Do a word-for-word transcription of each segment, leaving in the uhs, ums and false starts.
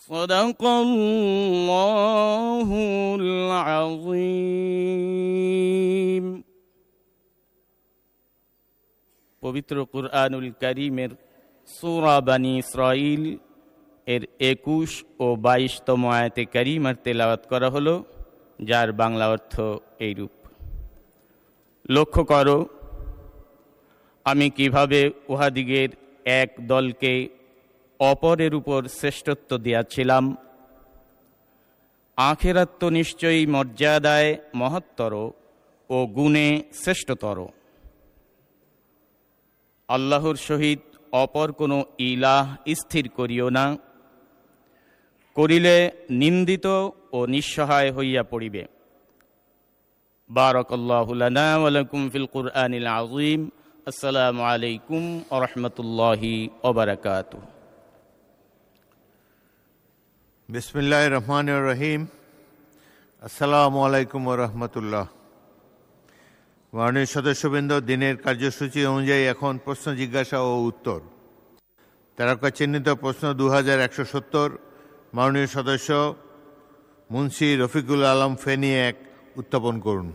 সাদাকাল্লাহুল আযীম। পবিত্র কুরআনুল কারীমের সূরা বনী ইসরাঈল এর একুশ ও বাইশতম আয়াতে কারিমার তেলাওয়াত করা হলো, যার বাংলা অর্থ এইরূপ: লক্ষ্য করো, আমি কিভাবে উহাদিগের এক দলকে অপরের উপর শ্রেষ্ঠত্ব দিয়াছিলাম। আখিরাত তো নিশ্চয়ই মর্যাদায় মহত্তর ও গুণে শ্রেষ্ঠতর। আল্লাহর সহিত অপর কোনো ইলাহ স্থির করিও না, করিলে নিন্দিত ও নিঃসহায় হইয়া পড়িবে। বারাকাল্লাহু লানা ওয়া লাকুম ফিল কুরআনিল আযীম। আসসালামু আলাইকুম ওয়া রাহমাতুল্লাহি ওয়া বারাকাতুহু। বিসমিল্লাহির রহমানির রহিম। আসসালামু আলাইকুম ওয়া রাহমাতুল্লাহ। মাননীয় সদস্যবৃন্দ, দিনের কার্যসূচি অনুযায়ী এখন প্রশ্ন জিজ্ঞাসা ও উত্তর। তারকা চিহ্নিত প্রশ্ন দু হাজার একশো সত্তর। মাননীয় সদস্য মুন্সি রফিকুল আলম ফেনী এক উত্থাপন করুন।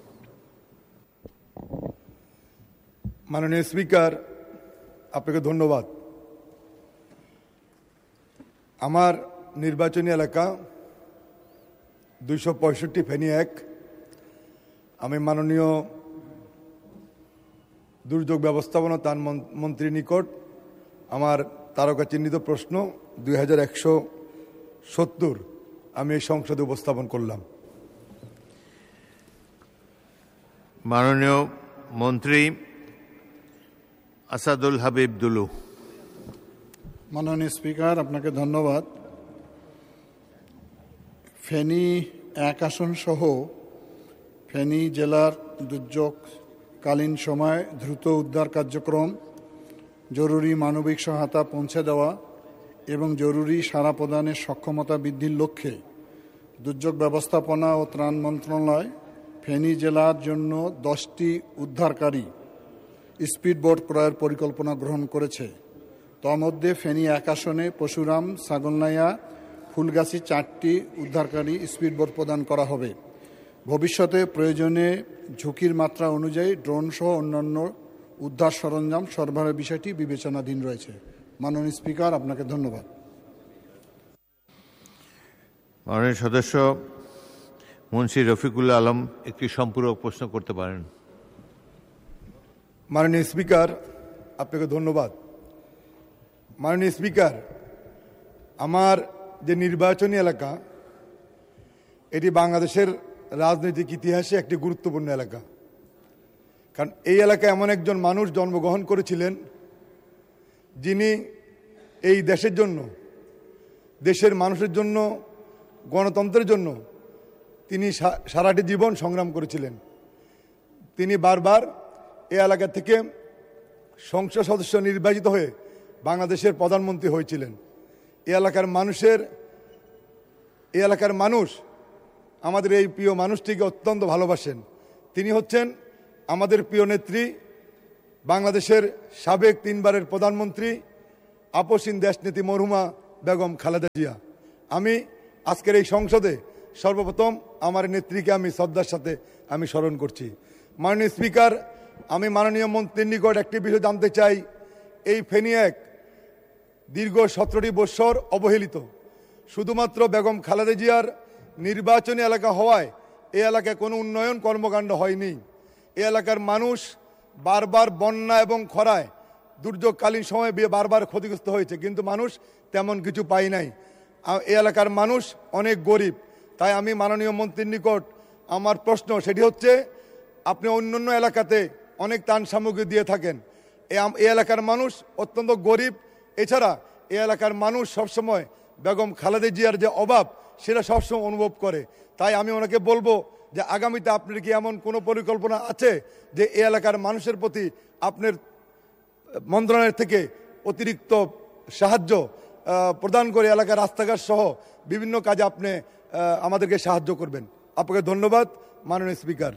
মাননীয় স্পিকার, আপনাকে ধন্যবাদ। আমার নির্বাচনী এলাকা দুইশো পঁয়ষট্টি ফেনী এক। আমি মাননীয় দুর্যোগ ব্যবস্থাপনা ত্রাণ মন্ত্রীর নিকট আমার তারকা চিহ্নিত প্রশ্ন দুই হাজার একশো সত্তর আমি এই সংসদে উপস্থাপন করলাম। মাননীয় মন্ত্রী আসাদুল হাবিব দুলু। মাননীয় স্পিকার, আপনাকে ধন্যবাদ। ফেনী এক আসন সহ ফেনী জেলার দুর্যোগকালীন সময় দ্রুত উদ্ধার কার্যক্রম, জরুরি মানবিক সহায়তা পৌঁছে দেওয়া এবং জরুরি সাড়া প্রদানের সক্ষমতা বৃদ্ধির লক্ষ্যে দুর্যোগ ব্যবস্থাপনা ও ত্রাণ মন্ত্রণালয় ফেনী জেলার জন্য দশটি উদ্ধারকারী স্পিডবোট ক্রয়ের পরিকল্পনা গ্রহণ করেছে। তন্মধ্যে ফেনী এক আসনে পশুরাম, ছাগলনাইয়া, ফুলগাছি চারটি উদ্ধারকারী স্পিডবোট প্রদান করা হবে। ভবিষ্যতে প্রয়োজনে ঝুঁকির মাত্রা অনুযায়ী ড্রোন সহ অন্যান্য উদ্ধার সরঞ্জাম সরবরাহের বিষয়টি বিবেচনাধীন রয়েছে। মাননীয় স্পিকার, আপনাকে ধন্যবাদ। মাননীয় সদস্য মুন্সি রফিকুল আলম একটি সম্পূরক প্রশ্ন করতে পারেন। মাননীয় স্পিকার, আপনাকে ধন্যবাদ। মাননীয় স্পিকার, আমার যে নির্বাচনী এলাকা, এটি বাংলাদেশের রাজনৈতিক ইতিহাসে একটি গুরুত্বপূর্ণ এলাকা। কারণ এই এলাকায় এমন একজন মানুষ জন্মগ্রহণ করেছিলেন যিনি এই দেশের জন্য, দেশের মানুষের জন্য, গণতন্ত্রের জন্য তিনি সারাটি জীবন সংগ্রাম করেছিলেন। তিনি বারবার এই এলাকা থেকে সংসদ সদস্য নির্বাচিত হয়ে বাংলাদেশের প্রধানমন্ত্রী হয়েছিলেন। এই এলাকার মানুষের এই এলাকার মানুষ আমাদের এই প্রিয় মানুষটিকে অত্যন্ত ভালোবাসেন। তিনি হচ্ছেন আমাদের প্রিয় নেত্রী, বাংলাদেশের সাবেক তিনবারের প্রধানমন্ত্রী, আপসীন দেশনেত্রী মরহুমা বেগম খালেদা জিয়া। আমি আজকের এই সংসদে সর্বপ্রথম আমার নেত্রীকে আমি শ্রদ্ধার সাথে আমি স্মরণ করছি। মাননীয় স্পিকার, আমি মাননীয় মন্ত্রীর নিকট একটি বিষয় জানতে চাই। এই ফেনী এক দীর্ঘ সতেরোটি বৎসর অবহেলিত। শুধুমাত্র বেগম খালেদা জিয়ার নির্বাচনী এলাকা হওয়ায় এই এলাকায় কোনো উন্নয়ন কর্মকাণ্ড হয়নি। এই এলাকার মানুষ বারবার বন্যা এবং খরায় দুর্যোগকালীন সময়ে বারবার ক্ষতিগ্রস্ত হয়েছে, কিন্তু মানুষ তেমন কিছু পায় নাই। এই এলাকার মানুষ অনেক গরিব। তাই আমি মাননীয় মন্ত্রীর নিকট আমার প্রশ্ন সেটি হচ্ছে, আপনি অন্যান্য এলাকাতে অনেক ত্রাণ সামগ্রী দিয়ে থাকেন, এই এলাকার মানুষ অত্যন্ত গরিব। এছাড়া এই এলাকার মানুষ সবসময় বেগম খালেদা জিয়ার যে অভাব সেটা সবসময় অনুভব করে। তাই আমি ওনাকে বলবো যে আগামীতে আপনার কি এমন কোনো পরিকল্পনা আছে যে এই এলাকার মানুষের প্রতি আপনার মন্ত্রণালয় থেকে অতিরিক্ত সাহায্য প্রদান করে এলাকার রাস্তাঘাট সহ বিভিন্ন কাজে আপনি আমাদেরকে সাহায্য করবেন। আপনাকে ধন্যবাদ মাননীয় স্পিকার।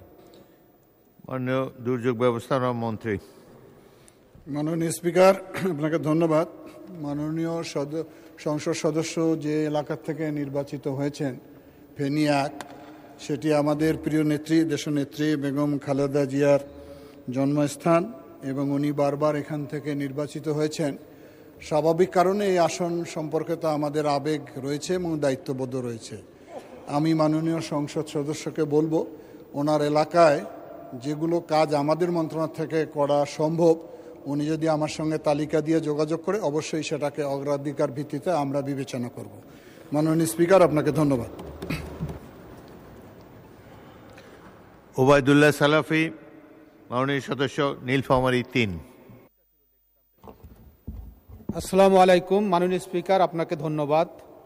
মাননীয় দুর্যোগ ব্যবস্থাপনা মন্ত্রী। মাননীয় স্পিকার, আপনাকে ধন্যবাদ। মাননীয় সংসদ সদস্য যে এলাকা থেকে নির্বাচিত হয়েছেন ফেনী এক, সেটি আমাদের প্রিয় নেত্রী দেশনেত্রী বেগম খালেদা জিয়ার জন্মস্থান এবং উনি বারবার এখান থেকে নির্বাচিত হয়েছেন। স্বাভাবিক কারণে এই আসন সম্পর্কে তো আমাদের আবেগ রয়েছে এবং দায়িত্ববোধ রয়েছে। আমি মাননীয় সংসদ সদস্যকে বলবো, ওনার এলাকায় যেগুলো কাজ আমাদের মন্ত্রণালয় থেকে করা সম্ভব, উনি যদি আমার সঙ্গে তালিকা দিয়ে যোগাযোগ করে অবশ্যই সেটাকে অগ্রাধিকার ভিত্তিতে আমরা বিবেচনা করব। মাননীয় স্পিকার, আপনাকে ধন্যবাদ। ওবায়দুল্লাহ সালাফি, মাননীয় সদস্য নীলফামারী তিন। আসসালামু আলাইকুম। মাননীয় স্পিকার, আপনাকে ধন্যবাদ।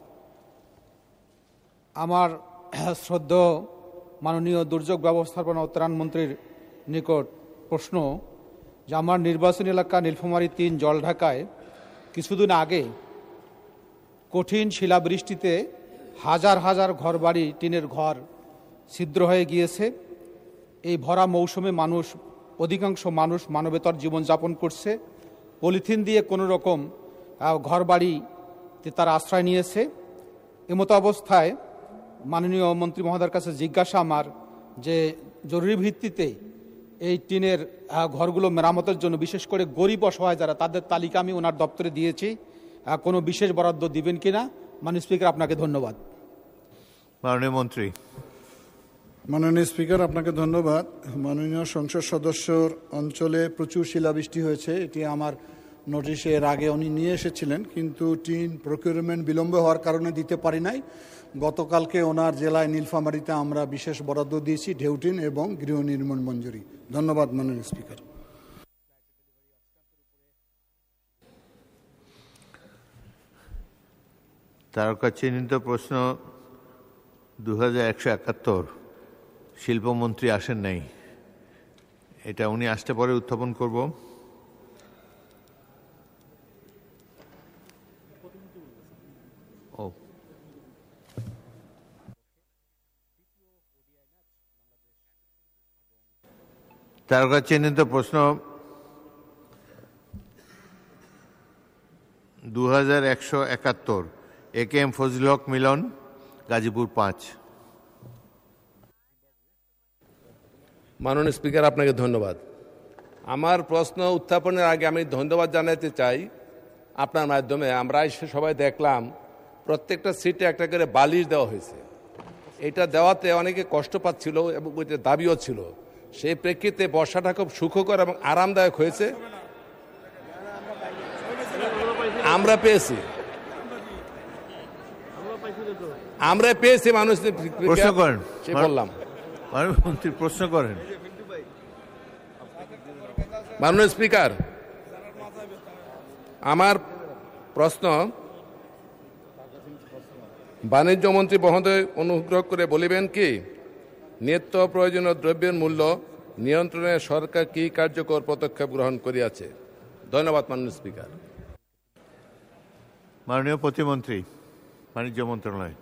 আমার শ্রদ্ধেয় মাননীয় দুর্যোগ ব্যবস্থাপনা ও ত্রাণ মন্ত্রীর নিকট প্রশ্ন যে আমার নির্বাচনী এলাকা নীলফামারী তিন জলঢাকায় কিছুদিন আগে কঠিন শিলাবৃষ্টিতে হাজার হাজার ঘরবাড়ি, টিনের ঘর ছিদ্র হয়ে গিয়েছে। এই ভরা মৌসুমে মানুষ, অধিকাংশ মানুষ মানবেতর জীবনযাপন করছে। পলিথিন দিয়ে কোনো রকম ঘরবাড়িতে তারা আশ্রয় নিয়েছে। এমতো অবস্থায় মাননীয় মন্ত্রী মহোদয়ের কাছে জিজ্ঞাসা আমার যে জরুরি ভিত্তিতে এই টিনের ঘরগুলো মেরামতের জন্য বিশেষ করে গরিব অসহায় যারা, তাদের তালিকা আমি ওনার দপ্তরে দিয়েছি, কোনো বিশেষ বরাদ্দ দিবেন কিনা। মাননীয় স্পিকার, আপনাকে ধন্যবাদ। মাননীয় মন্ত্রী। মাননীয় স্পিকার, আপনাকে ধন্যবাদ। মাননীয় সংসদ সদস্যর অঞ্চলে প্রচুর শিলাবৃষ্টি হয়েছে, এটি আমার নোটিশে এর আগে উনি নিয়ে এসেছিলেন, কিন্তু টিন প্রকিউরমেন্ট বিলম্ব হওয়ার কারণে দিতে পারি নাই। গতকালকে ওনার জেলায় নীলফামারীতে আমরা বিশেষ বরাদ্দ দিয়েছি ঢেউটিন এবং গৃহ নির্মাণ মঞ্জুরি। ধন্যবাদ মাননীয় স্পিকার। তারকা চিহ্নিত প্রশ্ন দু হাজার একশো একাত্তর শিল্পমন্ত্রী আসেন নাই, এটা উনি আসতে পরে উত্থাপন করব। ও তারকা চিহ্নিত প্রশ্ন দু হাজার একশো একাত্তর এ কে এম ফজল হক মিলন, গাজীপুর পাঁচ। মাননীয় স্পিকার, আপনাকে ধন্যবাদ। আমার প্রশ্ন উত্থাপনের আগে আমি ধন্যবাদ জানাতে চাই আপনার মাধ্যমে। আমরা এসে সবাই দেখলাম প্রত্যেকটা সিটে একটা করে বালিশ দেওয়া হয়েছে। এটা দেওয়াতে অনেকে কষ্ট পাচ্ছিল এবং ওইটা দাবিও ছিল। সেই প্রেক্ষিতে বর্ষাটা খুব সুখকর এবং আরামদায়ক হয়েছে। আমরা পেয়েছি আমরা পেয়েছি মানুষ। প্রশ্ন করেন, সে বললাম মন্ত্রী প্রশ্ন করেন। মাননীয় স্পিকার, আমার প্রশ্ন বাণিজ্য মন্ত্রী মহোদয় অনুগ্রহ করে বলিবেন কি নিত্য প্রয়োজনীয় দ্রব্যের মূল্য নিয়ন্ত্রণে সরকার কি কার্যকর পদক্ষেপ গ্রহণ করিয়াছে? ধন্যবাদ মাননীয় স্পিকার। মাননীয় প্রতিমন্ত্রী, বাণিজ্য মন্ত্রণালয়।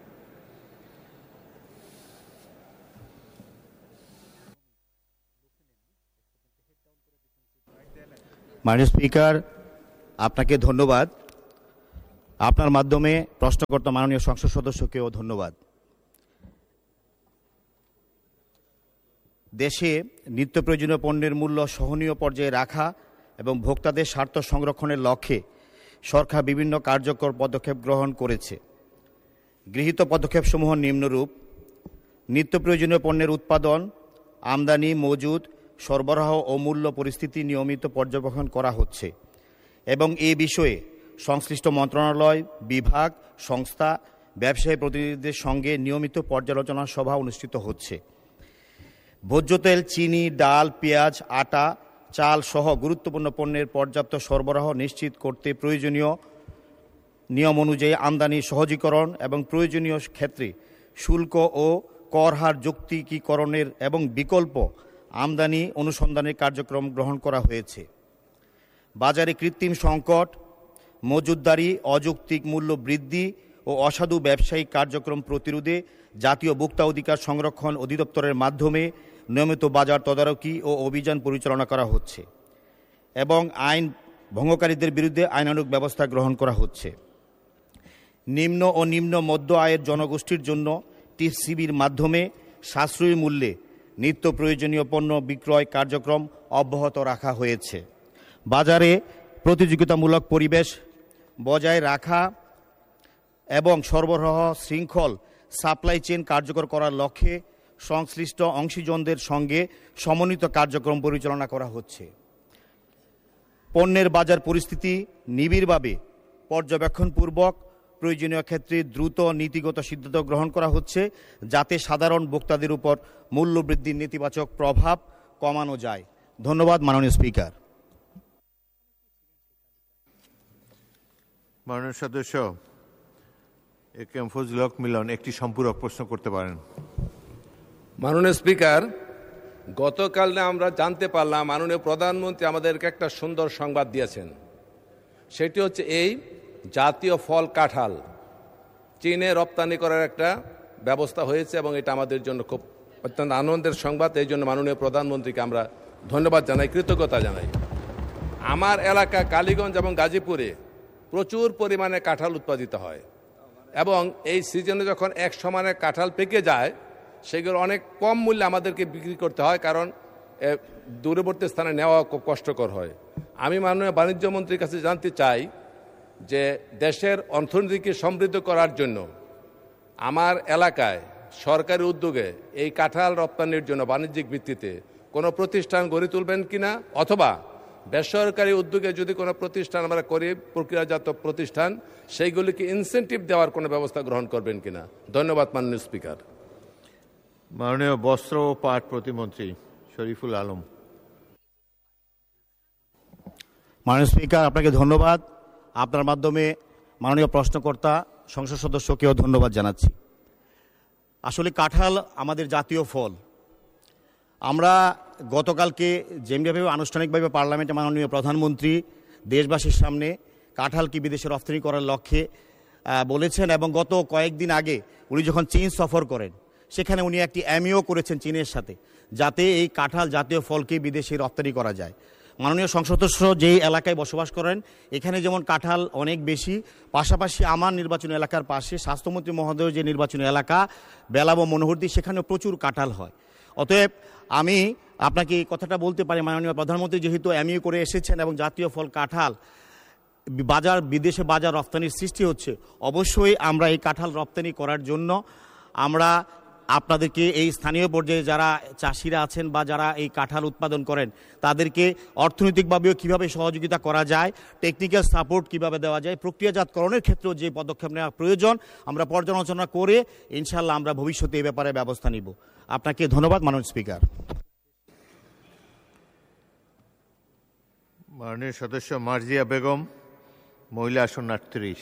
মাননীয় স্পিকার, আপনাকে ধন্যবাদ। আপনার মাধ্যমে প্রশ্নকর্তা মাননীয় সংসদ সদস্যকেও ধন্যবাদ। দেশে নিত্য প্রয়োজনীয় পণ্যের মূল্য সহনীয় পর্যায়ে রাখা এবং ভোক্তাদের স্বার্থ সংরক্ষণের লক্ষ্যে সরকার বিভিন্ন কার্যকর পদক্ষেপ গ্রহণ করেছে। গৃহীত পদক্ষেপসমূহ নিম্নরূপ: নিত্য প্রয়োজনীয় পণ্যের উৎপাদন, আমদানি, মজুদ, সরবরাহ ও মূল্য পরিস্থিতি নিয়মিত পর্যবেক্ষণ করা হচ্ছে এবং এ বিষয়ে সংশ্লিষ্ট মন্ত্রণালয়, বিভাগ, সংস্থা, ব্যবসায়ী প্রতিনিধিদের সঙ্গে নিয়মিত পর্যালোচনা সভা অনুষ্ঠিত হচ্ছে। ভোজ্য তেল, চিনি, ডাল, পেঁয়াজ, আটা, চাল সহ গুরুত্বপূর্ণ পণ্যের পর্যাপ্ত সরবরাহ নিশ্চিত করতে প্রয়োজনীয় নিয়ম অনুযায়ী আমদানি সহজীকরণ এবং প্রয়োজনীয় ক্ষেত্রে শুল্ক ও কর হার যৌক্তিকীকরণের এবং বিকল্প আমদানি অনুসন্ধানের কার্যক্রম গ্রহণ করা হয়েছে। বাজারে কৃত্রিম সংকট, মজুতদারি, অযৌক্তিক মূল্য বৃদ্ধি ও অসাধু ব্যবসায়িক কার্যক্রম প্রতিরোধে জাতীয় ভোক্তা অধিকার সংরক্ষণ অধিদপ্তরের মাধ্যমে নিয়মিত বাজার তদারকি ও অভিযান পরিচালনা করা হচ্ছে এবং আইন ভঙ্গকারীদের বিরুদ্ধে আইনানুগ ব্যবস্থা গ্রহণ করা হচ্ছে। নিম্ন ও নিম্ন মধ্য আয়ের জনগোষ্ঠীর জন্য টিএসসিবির মাধ্যমে সাশ্রয়ী মূল্যে নিত্য প্রয়োজনীয় পণ্য বিক্রয় কার্যক্রম অব্যাহত রাখা হয়েছে। বাজারে প্রতিযোগিতামূলক পরিবেশ বজায় রাখা এবং সরবরাহ শৃঙ্খল সাপ্লাই চেইন কার্যকর করার লক্ষ্যে সংশ্লিষ্ট অংশীজনদের সঙ্গে সমন্বিত কার্যক্রম পরিচালনা করা হচ্ছে। পণ্যের বাজার পরিস্থিতি নিবিড়ভাবে পর্যবেক্ষণপূর্বক প্রয়োজনীয় ক্ষেত্রে দ্রুত নীতিগত সিদ্ধান্ত গ্রহণ করা হচ্ছে, যাতে সাধারণ ভোক্তাদের উপর মূল্যবৃদ্ধির নেতিবাচক প্রভাব কমানো যায়। ধন্যবাদ মাননীয় স্পিকার। মাননীয় সদস্য এ কে এম ফজলুল হক মিলন একটি সম্পূরক প্রশ্ন করতে পারেন। মাননীয় স্পিকার, গতকাল আমরা জানতে পারলাম মাননীয় প্রধানমন্ত্রী আমাদেরকে একটা সুন্দর সংবাদ দিয়েছেন। সেটি হচ্ছে এই জাতীয় ফল কাঁঠাল চীনে রপ্তানি করার একটা ব্যবস্থা হয়েছে এবং এটা আমাদের জন্য খুব অত্যন্ত আনন্দের সংবাদ। এই জন্য মাননীয় প্রধানমন্ত্রীকে আমরা ধন্যবাদ জানাই, কৃতজ্ঞতা জানাই। আমার এলাকা কালীগঞ্জ এবং গাজীপুরে প্রচুর পরিমাণে কাঁঠাল উৎপাদিত হয় এবং এই সিজনে যখন এক সমানে কাঁঠাল পেকে যায় সেগুলো অনেক কম মূল্যে আমাদেরকে বিক্রি করতে হয়, কারণ দূরবর্তী স্থানে নেওয়া খুব কষ্টকর হয়। আমি মাননীয় বাণিজ্য মন্ত্রীর কাছে জানতে চাই যে দেশের অর্থনীতিকে সমৃদ্ধ করার জন্য আমার এলাকায় সরকারি উদ্যোগে এই কাঁঠাল রপ্তানির জন্য বাণিজ্যিক ভিত্তিতে কোনো প্রতিষ্ঠান গড়ে তুলবেন কিনা, অথবা বেসরকারি উদ্যোগে যদি কোনো প্রতিষ্ঠান আমরা করি প্রক্রিয়াজাত প্রতিষ্ঠান, সেইগুলিকে ইনসেন্টিভ দেওয়ার কোনো ব্যবস্থা গ্রহণ করবেন কিনা। ধন্যবাদ মাননীয় স্পিকার। মাননীয় বস্ত্র ও পাট প্রতিমন্ত্রী শরীফুল আলম। মাননীয় স্পিকার, আপনাকে ধন্যবাদ। আপনার মাধ্যমে মাননীয় প্রশ্নকর্তা সংসদ সদস্যকেও ধন্যবাদ জানাচ্ছি। আসলে কাঁঠাল আমাদের জাতীয় ফল। আমরা গতকালকে যেমনিভাবে আনুষ্ঠানিকভাবে পার্লামেন্টে মাননীয় প্রধানমন্ত্রী দেশবাসীর সামনে কাঁঠালকে বিদেশে রপ্তানি করার লক্ষ্যে বলেছেন, এবং গত কয়েকদিন আগে উনি যখন চীন সফর করেন সেখানে উনি একটি এমইও করেছেন চীনের সাথে, যাতে এই কাঁঠাল জাতীয় ফলকে বিদেশে রপ্তানি করা যায়। মাননীয় সংসদ সদস্য যেই এলাকায় বসবাস করেন এখানে যেমন কাঁঠাল অনেক বেশি, পাশাপাশি আমার নির্বাচনী এলাকার পাশে স্বাস্থ্যমন্ত্রী মহোদয় যে নির্বাচনী এলাকা বেলাব মনোহরদী, সেখানেও প্রচুর কাঁঠাল হয়। অতএব আমি আপনাকে এই কথাটা বলতে পারি, মাননীয় প্রধানমন্ত্রী যেহেতু এমইও করে এসেছেন এবং জাতীয় ফল কাঁঠাল বাজার বিদেশে বাজার রপ্তানির সৃষ্টি হচ্ছে, অবশ্যই আমরা এই কাঁঠাল রপ্তানি করার জন্য আমরা আপনাদেরকে এই স্থানীয় পর্যায়ে যারা চাষিরা আছেন বা যারা এই কাঁঠাল উৎপাদন করেন তাদেরকে অর্থনৈতিকভাবেও কীভাবে সহযোগিতা করা যায়, টেকনিক্যাল সাপোর্ট কীভাবে দেওয়া যায়, প্রক্রিয়াজাতকরণের ক্ষেত্রেও যে পদক্ষেপ নেওয়া প্রয়োজন আমরা পর্যালোচনা করে ইনশাল্লাহ আমরা ভবিষ্যতে এই ব্যাপারে ব্যবস্থা নিব। আপনাকে ধন্যবাদ মাননীয় স্পিকার। মাননীয় সদস্য মার্জিয়া বেগম, মহিলা আসন আটত্রিশ।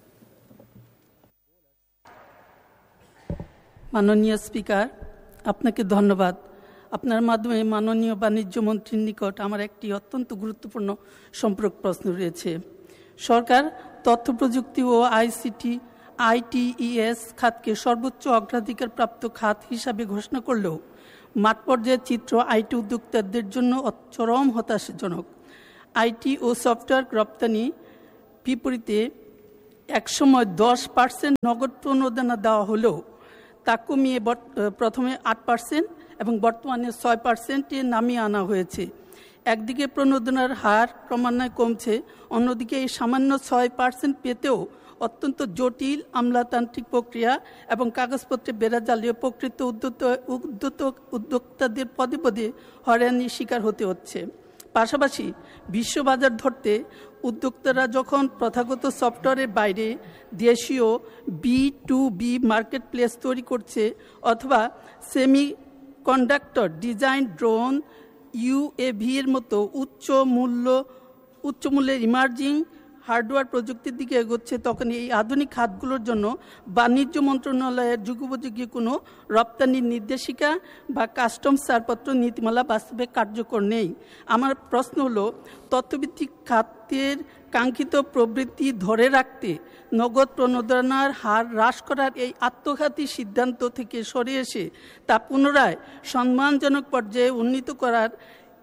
মাননীয় স্পিকার, আপনাকে ধন্যবাদ। আপনার মাধ্যমে মাননীয় বাণিজ্য মন্ত্রীর নিকট আমার একটি অত্যন্ত গুরুত্বপূর্ণ সম্পর্ক প্রশ্ন রয়েছে। সরকার তথ্য প্রযুক্তি ও আইসিটি আইটিইএস খাতকে সর্বোচ্চ অগ্রাধিকার প্রাপ্ত খাত হিসাবে ঘোষণা করলেও মাঠ পর্যায়ের চিত্র আইটি উদ্যোক্তাদের জন্য চরম হতাশাজনক। আইটি ও সফটওয়্যার রপ্তানি বিপরীতে একসময় দশ পার্সেন্ট নগদ প্রণোদনা দেওয়া হলেও তা কমিয়ে প্রথমে আট পার্সেন্ট এবং বর্তমানে ছয় পার্সেন্টে নামিয়ে আনা হয়েছে। একদিকে প্রণোদনার হার ক্রমান্বয়ে কমছে, অন্যদিকে এই সামান্য ছয় পার্সেন্ট পেতেও অত্যন্ত জটিল আমলাতান্ত্রিক প্রক্রিয়া এবং কাগজপত্রে বেড়াজালীয় প্রকৃত উদ্যত উদ্যত উদ্যোক্তাদের পদে পদে হয়রানির শিকার হতে হচ্ছে। পাশাপাশি বিশ্ববাজার ধরতে উদ্যোক্তারা যখন প্রথাগত সফটওয়্যারের বাইরে দেশীয় B two B market place তৈরি করছে অথবা semi conductor design drone UAV এর মতো উচ্চ মূল্য উচ্চ মূল্যের ইমার্জিং হার্ডওয়্যার প্রযুক্তির দিকে এগোচ্ছে, তখন এই আধুনিক খাতগুলোর জন্য বাণিজ্য মন্ত্রণালয়ের যুগোপযোগী কোনো রপ্তানির নির্দেশিকা বা কাস্টমস ছাড়পত্র নীতিমালা বাস্তবে কার্যকর নেই। আমার প্রশ্ন হলো, তথ্যভিত্তিক খাতের কাঙ্ক্ষিত প্রবৃদ্ধি ধরে রাখতে নগদ প্রণোদনার হার হ্রাস করার এই আত্মঘাতী সিদ্ধান্ত থেকে সরে এসে তা পুনরায় সম্মানজনক পর্যায়ে উন্নীত করার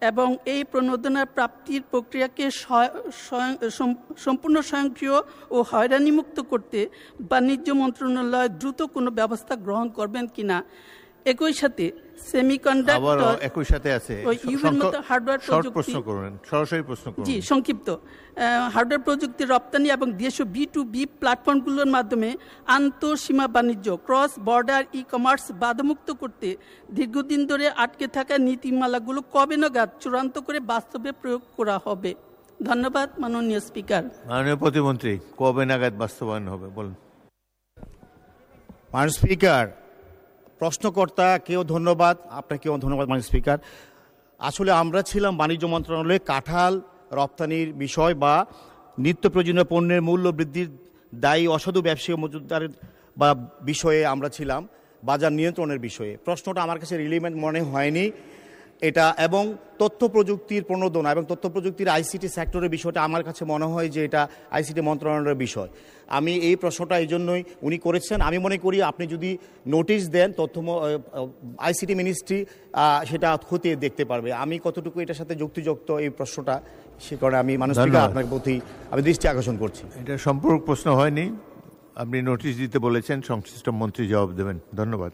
এবং এই প্রণোদনার প্রাপ্তির প্রক্রিয়াকে সম্পূর্ণ স্বয়ংক্রিয় ও হয়রানিমুক্ত করতে বাণিজ্য মন্ত্রণালয় দ্রুত কোনো ব্যবস্থা গ্রহণ করবেন কিনা। একই সাথে সেমিকন্ডাক্টর একই সাথে আছে হার্ডওয়্যার প্রযুক্তি সরাসরি প্রশ্ন করুন। জি সংক্ষিপ্ত হার্ডওয়্যার প্রযুক্তি রপ্তানি এবং দেশীয় বি টু বি প্ল্যাটফর্মগুলোর মাধ্যমে আন্তঃসীমা বাণিজ্য ক্রস বর্ডার ই কমার্স বাধামুক্ত করতে দীর্ঘদিন ধরে আটকে থাকা নীতিমালাগুলো কবে নাগাদ চূড়ান্ত করে বাস্তবে প্রয়োগ করা হবে। ধন্যবাদ মাননীয় স্পিকার। মাননীয় প্রতিমন্ত্রী, কবে নাগাদ বাস্তবায়ন হবে বলুন। মাননীয় স্পিকার, প্রশ্নকর্তাকেও ধন্যবাদ, আপনাকেও ধন্যবাদ মাননীয় স্পিকার। আসলে আমরা ছিলাম বাণিজ্য মন্ত্রণালয়ে কাঁঠাল রপ্তানির বিষয় বা নিত্য প্রয়োজনীয় পণ্যের মূল্য বৃদ্ধির দায়ী অসাধু ব্যবসায়ী মজুতদারের বা বিষয়ে আমরা ছিলাম বাজার নিয়ন্ত্রণের বিষয়ে। প্রশ্নটা আমার কাছে রিলিভেন্ট মনে হয়নি এটা, এবং তথ্য প্রযুক্তির প্রণোদনা এবং তথ্য প্রযুক্তির আইসিটি সেক্টরের বিষয়টা আমার কাছে মনে হয় যে এটা আইসিটি মন্ত্রণালয়ের বিষয়। আমি এই প্রশ্নটা এই জন্যই উনি করেছেন। আমি মনে করি আপনি যদি নোটিশ দেন তথ্য আইসিটি মিনিস্ট্রি সেটা খতিয়ে দেখতে পারবে। আমি কতটুকু এটার সাথে যুক্তিযুক্ত এই প্রশ্নটা, সে কারণে আমি মানুষ আপনার প্রতি আমি দৃষ্টি আকর্ষণ করছি। এটা সম্পূর্ণ প্রশ্ন হয়নি, আপনি নোটিশ দিতে বলেছেন, সংশ্লিষ্ট মন্ত্রী জবাব দেবেন। ধন্যবাদ।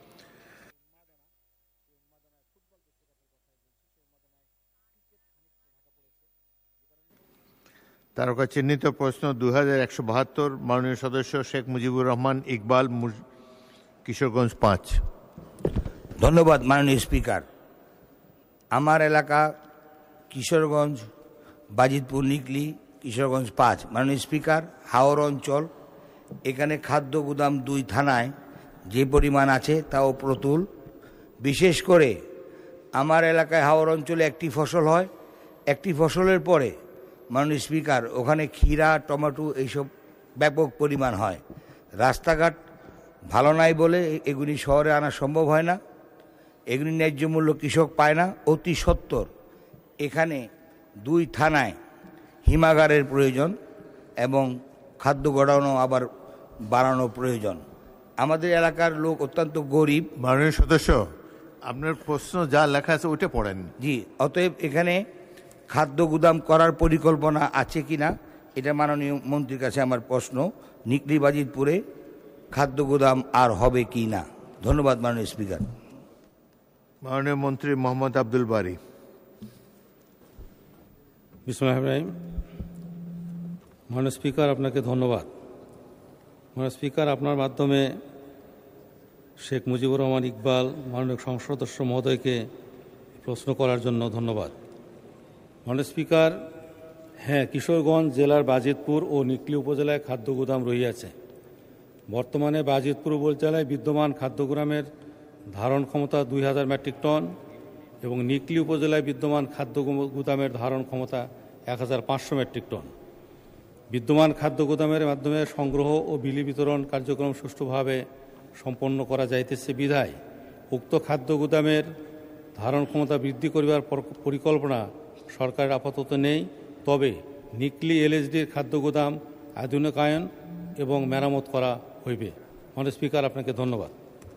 তারকা চিহ্নিত প্রশ্ন দুই হাজার একশো বাহাত্তর, মাননীয় সদস্য শেখ মুজিবুর রহমান ইকবাল, কিশোরগঞ্জ পাঁচ। ধন্যবাদ মাননীয় স্পিকার। আমার এলাকা কিশোরগঞ্জ বাজিতপুর নিকলি কিশোরগঞ্জ পাঁচ। মাননীয় স্পিকার, হাওর অঞ্চল, এখানে খাদ্য গুদাম দুই থানায় যে পরিমাণ আছে তাও প্রতুল। বিশেষ করে আমার এলাকায় হাওর অঞ্চলে একটি ফসল হয়, একটি ফসলের পরে মাননীয় স্পিকার ওখানে ক্ষীরা টমেটো এইসব ব্যাপক পরিমাণ হয়। রাস্তাঘাট ভালো নাই বলে এগুলি শহরে আনা সম্ভব হয় না, এগুলি ন্যায্য মূল্য কৃষক পায় না। অতি সত্বর এখানে দুই থানায় হিমাগারের প্রয়োজন এবং খাদ্য গোডাউনও আবার বাড়ানো প্রয়োজন। আমাদের এলাকার লোক অত্যন্ত গরিব। মাননীয় সদস্য, আপনার প্রশ্ন যা লেখা আছে ওইটা পড়েন। জি, অতএব এখানে খাদ্য গুদাম করার পরিকল্পনা আছে কিনা এটা মাননীয় মন্ত্রীর কাছে আমার প্রশ্ন। নিকলি বাজিতপুরে খাদ্য গুদাম আর হবে কি না। ধন্যবাদ মাননীয় স্পিকার। মাননীয় মন্ত্রী মোহাম্মদ আব্দুল বারী। বিসমিল্লাহির রহমানির রহিম। মাননীয় স্পিকার, আপনাকে ধন্যবাদ। মাননীয় স্পিকার, আপনার মাধ্যমে শেখ মুজিবুর রহমান ইকবাল মাননীয় সংসদ সদস্য মহোদয়কে প্রশ্ন করার জন্য ধন্যবাদ। মাননীয় স্পিকার, হ্যাঁ, কিশোরগঞ্জ জেলার বাজিতপুর ও নিকলি উপজেলায় খাদ্য গুদাম রহিয়াছে। বর্তমানে বাজিতপুর উপজেলায় বিদ্যমান খাদ্য গুদামের ধারণ ক্ষমতা দুই হাজার মেট্রিক টন এবং নিকলি উপজেলায় বিদ্যমান খাদ্য গুদামের ধারণ ক্ষমতা এক হাজার পাঁচশো মেট্রিক টন। বিদ্যমান খাদ্য গুদামের মাধ্যমে সংগ্রহ ও বিলি বিতরণ কার্যক্রম সুষ্ঠুভাবে সম্পন্ন করা যাইতেছে বিধায় উক্ত খাদ্য গুদামের ধারণ ক্ষমতা বৃদ্ধি করিবার পরিকল্পনা সরকারের আপাতত নেই। তবে নিকলি এলএসডির খাদ্য গুদাম আধুনিকায়ন এবং মেরামত করা হইবে। মাননীয় স্পিকার, আপনাকে ধন্যবাদ।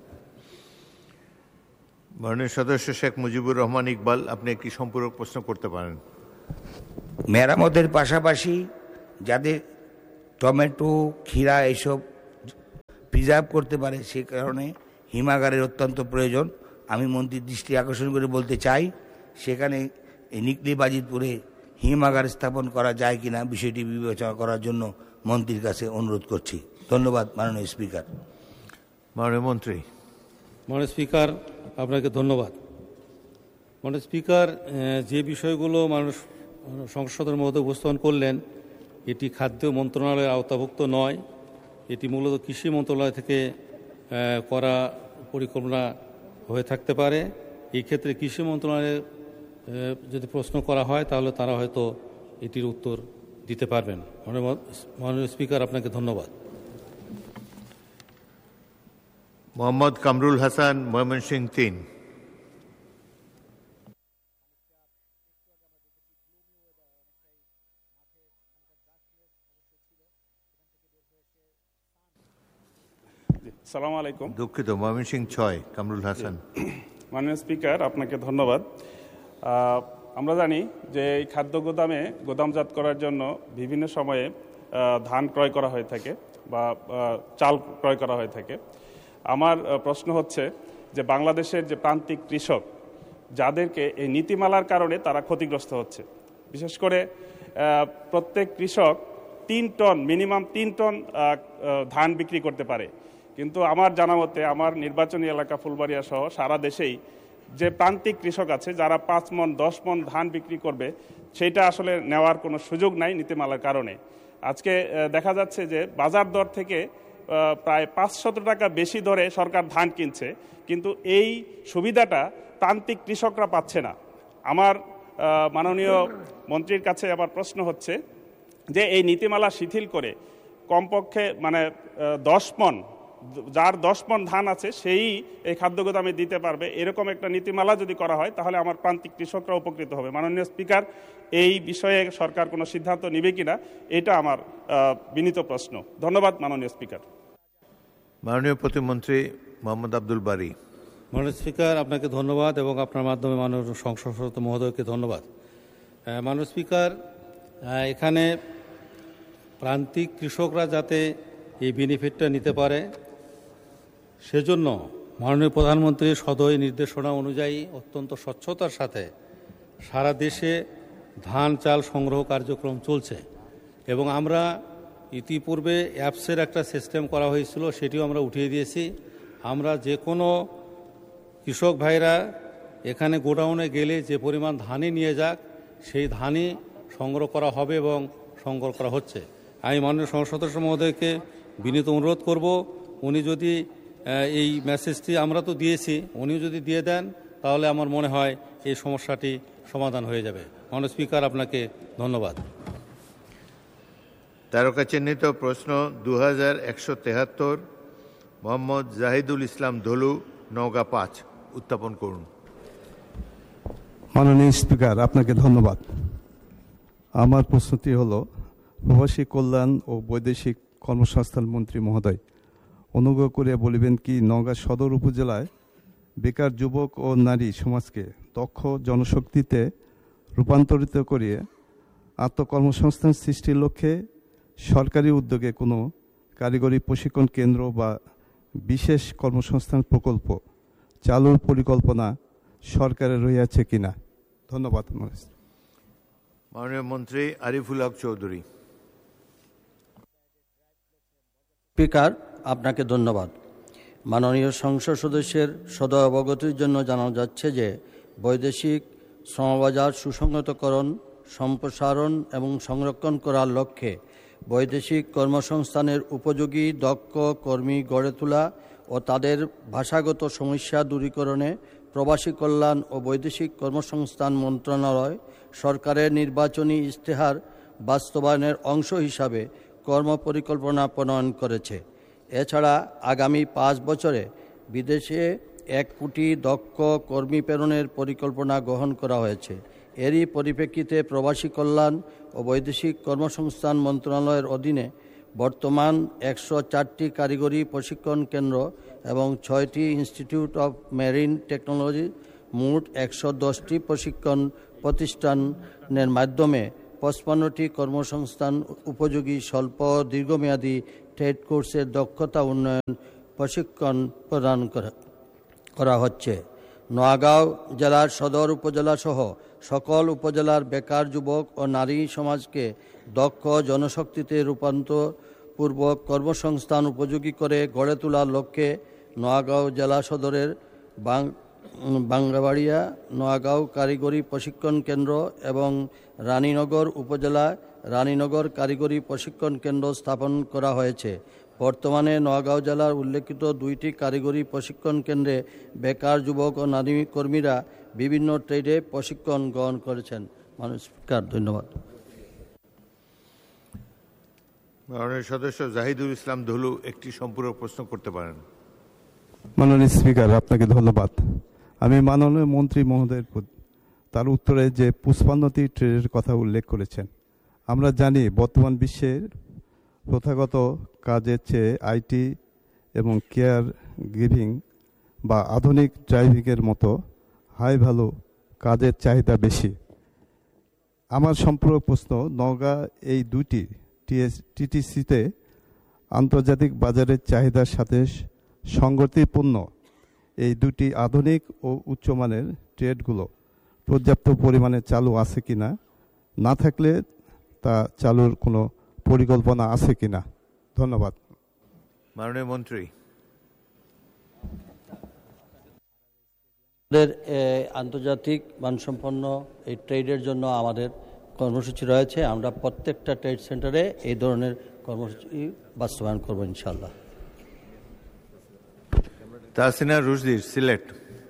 মাননীয় সদস্য শেখ মুজিবুর রহমান ইকবাল, আপনি একটি সম্পূরক প্রশ্ন করতে পারেন। মেরামতের পাশাপাশি যাদের টমেটো ক্ষীরা এইসব প্রিজার্ভ করতে পারে সে কারণে হিমাগারের অত্যন্ত প্রয়োজন। আমি মন্ত্রীর দৃষ্টি আকর্ষণ করে বলতে চাই সেখানে এই নিকলি বাজিতপুরে হিমাগার স্থাপন করা যায় কিনা বিষয়টি বিবেচনা করার জন্য মন্ত্রীর কাছে অনুরোধ করছি। ধন্যবাদ মাননীয় স্পিকার। মাননীয় মন্ত্রী। মাননীয় স্পিকার, আপনাকে ধন্যবাদ। মাননীয় স্পিকার, যে বিষয়গুলো মানুষ সংসদের মধ্যে উপস্থাপন করলেন এটি খাদ্য মন্ত্রণালয়ের আওতাভুক্ত নয়, এটি মূলত কৃষি মন্ত্রণালয় থেকে করা পরিকল্পনা হয়ে থাকতে পারে। এই ক্ষেত্রে কৃষি মন্ত্রণালয়ে যদি প্রশ্ন করা হয় তাহলে তারা হয়তো এটির উত্তর দিতে পারবেন। মাননীয় স্পিকার, আপনাকে ধন্যবাদ। মোহাম্মদ কামরুল হাসান, ময়মনসিংহ তিন। সালাম আলাইকুম। দুঃখিত, ময়মনসিংহ ছয়, কামরুল হাসান। মাননীয় স্পিকার, আপনাকে ধন্যবাদ। আমরা জানি যে এই খাদ্য গোদামে গোদামজাত করার জন্য বিভিন্ন সময়ে ধান ক্রয় করা হয়ে থাকে বা চাল ক্রয় করা হয়ে থাকে। আমার প্রশ্ন হচ্ছে যে বাংলাদেশের যে প্রান্তিক কৃষক যাদেরকে এই নীতিমালার কারণে তারা ক্ষতিগ্রস্ত হচ্ছে, বিশেষ করে প্রত্যেক কৃষক তিন টন মিনিমাম তিন টন ধান বিক্রি করতে পারে, কিন্তু আমার জানা মতে আমার নির্বাচনী এলাকা ফুলবাড়িয়া সহ সারা দেশেই যে প্রান্তিক কৃষক আছে যারা পাঁচ মন দশ মন ধান বিক্রি করবে সেটা আসলে নেওয়ার কোনো সুযোগ নাই নীতিমালার কারণে। আজকে দেখা যাচ্ছে যে বাজার দর থেকে প্রায় পাঁচশত টাকা বেশি দরে সরকার ধান কিনছে, কিন্তু এই সুবিধাটা প্রান্তিক কৃষকরা পাচ্ছে না। আমার মাননীয় মন্ত্রীর কাছে আমার প্রশ্ন হচ্ছে যে এই নীতিমালা শিথিল করে কমপক্ষে মানে দশ মন, যার দশ মন ধান আছে সেই এই খাদ্য গোদামে দিতে পারবে, এরকম একটা নীতিমালা যদি করা হয় তাহলে আমার প্রান্তিক কৃষকরা উপকৃত হবে। মাননীয় স্পিকার, এই বিষয়ে সরকার কোনো সিদ্ধান্ত নেবে কিনা এটা আমার বিনীত প্রশ্ন। ধন্যবাদ মাননীয় স্পিকার। মাননীয় প্রতিমন্ত্রী মোহাম্মদ আব্দুল বারী। মাননীয় স্পিকার, আপনাকে ধন্যবাদ এবং আপনার মাধ্যমে মাননীয় সংসদ সদস্য মহোদয়কে ধন্যবাদ। মাননীয় স্পিকার, এখানে প্রান্তিক কৃষকরা যাতে এই বেনিফিটটা নিতে পারে সেজন্য মাননীয় প্রধানমন্ত্রীর সদয় নির্দেশনা অনুযায়ী অত্যন্ত স্বচ্ছতার সাথে সারা দেশে ধান চাল সংগ্রহ কার্যক্রম চলছে এবং আমরা ইতিপূর্বে অ্যাপসের একটা সিস্টেম করা হয়েছিল, সেটিও আমরা উঠিয়ে দিয়েছি। আমরা যে কোনো কৃষক ভাইরা এখানে গোডাউনে গেলে যে পরিমাণ ধানই নিয়ে যাক সেই ধানই সংগ্রহ করা হবে এবং সংগ্রহ করা হচ্ছে। আমি মাননীয় সংসদ সদস্য মহোদয়কে বিনীত অনুরোধ করব, উনি যদি এই মেসেজটি আমরা তো দিয়েছি, উনিও যদি দিয়ে দেন তাহলে আমার মনে হয় এই সমস্যাটি সমাধান হয়ে যাবে। মাননীয় স্পিকার, আপনাকে ধন্যবাদ। তারকা চিহ্নিত প্রশ্ন দু হাজার একশো তেহাত্তর মোহাম্মদ জাহিদুল ইসলাম ধলু, নওগাঁ পাঁচ, উত্থাপন করুন। মাননীয় স্পিকার, আপনাকে ধন্যবাদ। আমার প্রশ্নটি হলো, প্রবাসী কল্যাণ ও বৈদেশিক কর্মসংস্থান মন্ত্রী মহোদয়, অনুগ্রহ করে বলিবেন কি নওগাঁ সদর উপজেলায় বেকার যুবক ও নারী সমাজকে দক্ষ জনশক্তিতে রূপান্তরিত করিয়ে আত্মকর্মসংস্থান সৃষ্টির লক্ষ্যে সরকারি উদ্যোগে কোনো কারিগরি প্রশিক্ষণ কেন্দ্র বা বিশেষ কর্মসংস্থান প্রকল্প চালুর পরিকল্পনা সরকারের রয়েছে কিনা? ধন্যবাদ। মাননীয় মন্ত্রী আরিফুল হক চৌধুরী। স্পিকার, আপনাকে ধন্যবাদ। মাননীয় সংসদ সদস্যের সদয় অবগতির জন্য জানানো যাচ্ছে যে বৈদেশিক শ্রমবাজার সুসংহতকরণ, সম্প্রসারণ এবং সংরক্ষণ করার লক্ষ্যে বৈদেশিক কর্মসংস্থানের উপযোগী দক্ষ কর্মী গড়ে তোলা ও তাদের ভাষাগত সমস্যা দূরীকরণে প্রবাসী কল্যাণ ও বৈদেশিক কর্মসংস্থান মন্ত্রণালয় সরকারের নির্বাচনী ইশতেহার বাস্তবায়নের অংশ হিসাবে কর্মপরিকল্পনা প্রণয়ন করেছে। এছাড়া আগামী পাঁচ বছরে বিদেশে এক কোটি দক্ষ কর্মী প্রেরণের পরিকল্পনা গ্রহণ করা হয়েছে। এরই পরিপ্রেক্ষিতে প্রবাসী কল্যাণ ও বৈদেশিক কর্মসংস্থান মন্ত্রণালয়ের অধীনে বর্তমান একশো চারটি কারিগরি প্রশিক্ষণ কেন্দ্র এবং ছয়টি ইনস্টিটিউট অফ মেরিন টেকনোলজি, মোট একশো দশটি প্রশিক্ষণ প্রতিষ্ঠানের মাধ্যমে পঁচপান্নটি কর্মসংস্থান উপযোগী স্বল্প দীর্ঘমেয়াদী ট্রেড কোর্সের দক্ষতা উন্নয়ন প্রশিক্ষণ প্রদান করা হচ্ছে। নোয়াগাঁও জেলার সদর উপজেলা সহ সকল উপজেলার বেকার যুবক ও নারী সমাজকে দক্ষ জনশক্তিতে রূপান্তর পূর্বক কর্মসংস্থান উপযোগী করে গড়ে তোলার লক্ষ্যে নোয়াগাঁও জেলা সদরের বাং বাংলাবাড়িয়া নোয়াগাঁও কারিগরি প্রশিক্ষণ কেন্দ্র এবং রানীনগর উপজেলায় রানীনগর কারিগরি প্রশিক্ষণ কেন্দ্র স্থাপন করা হয়েছে। বর্তমানে নোয়াগাঁও জেলার উল্লেখিত দুইটি কারিগরি প্রশিক্ষণ কেন্দ্রে বেকার যুবক ও নারী কর্মীরা বিভিন্ন ট্রেডে প্রশিক্ষণ গ্রহণ করেছেন। মাননীয় স্পিকার, ধন্যবাদ। মাননীয় সদস্য জাহিদুল ইসলাম ধলু একটি সম্পূরক প্রশ্ন করতে পারেন। মাননীয় স্পিকার, আপনাকে ধন্যবাদ। আমি মাননীয় মন্ত্রী মহোদয়ের তার উত্তরে যে পুষ্পান্নটি ট্রেডের কথা উল্লেখ করেছেন, আমরা জানি বর্তমান বিশ্বের প্রথাগত কাজের চেয়ে আইটি এবং কেয়ার গিভিং বা আধুনিক ড্রাইভিংয়ের মতো হাই ভ্যালু কাজের চাহিদা বেশি। আমার সম্পূরক প্রশ্ন, নওগাঁ এই দুইটি টিটিসিতে আন্তর্জাতিক বাজারের চাহিদার সাথে সংগতিপূর্ণ এই দুটি আধুনিক ও উচ্চমানের ট্রেডগুলো পর্যাপ্ত পরিমাণে চালু আছে কিনা, না থাকলে তা চালুর কোনো পরিকল্পনা আছে কিনা? ধন্যবাদ। মাননীয় মন্ত্রী। আমাদের আন্তর্জাতিক মানসম্পন্ন এই ট্রেডের জন্য আমাদের কর্মসূচি রয়েছে। আমরা প্রত্যেকটা ট্রেড সেন্টারে এই ধরনের কর্মসূচি বাস্তবায়ন করব ইনশাআল্লাহ। তাহসিনা রুশদি, সিলেট।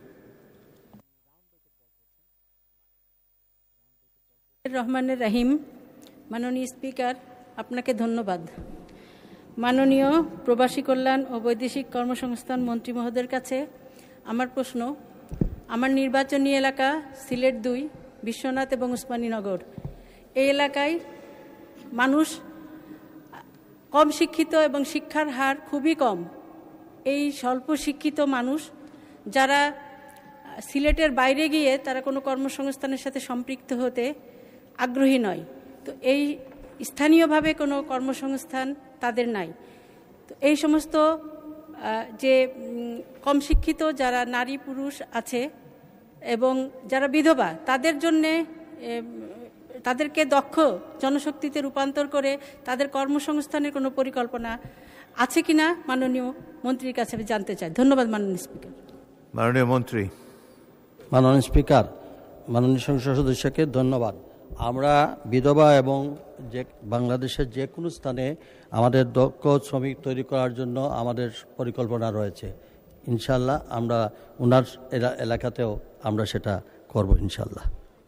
রহমানের রাহিম। মাননীয় স্পিকার, আপনাকে ধন্যবাদ। মাননীয় প্রবাসী কল্যাণ ও বৈদেশিক কর্মসংস্থান মন্ত্রী মহোদয়ের কাছে আমার প্রশ্ন, আমার নির্বাচনী এলাকা সিলেট দুই, বিশ্বনাথ এবং উসমানীনগর, এই এলাকায় মানুষ কম শিক্ষিত এবং শিক্ষার হার খুবই কম। এই স্বল্প শিক্ষিত মানুষ যারা সিলেটের বাইরে গিয়ে তারা কোনো কর্মসংস্থানের সাথে সম্পৃক্ত হতে আগ্রহী নয়, তো এই স্থানীয়ভাবে কোনো কর্মসংস্থান তাদের নাই। তো এই সমস্ত যে কম শিক্ষিত যারা নারী পুরুষ আছে এবং যারা বিধবা, তাদের জন্যে তাদেরকে দক্ষ জনশক্তিতে রূপান্তর করে তাদের কর্মসংস্থানের কোনো পরিকল্পনা আছে কিনা মাননীয় মন্ত্রীর কাছে জানতে চাই। ধন্যবাদ মাননীয় স্পিকার। মাননীয় মন্ত্রী। মাননীয় স্পিকার, মাননীয় সংসদ সদস্যকে ধন্যবাদ। আমরা বিধবা এবং যে বাংলাদেশের যে কোনো স্থানে আমাদের দক্ষ শ্রমিক তৈরি করার জন্য আমাদের পরিকল্পনা রয়েছে। ইনশাল্লাহ আমরা ওনার এলাকাতেও আমরা সেটা করব ইনশাল্লাহ।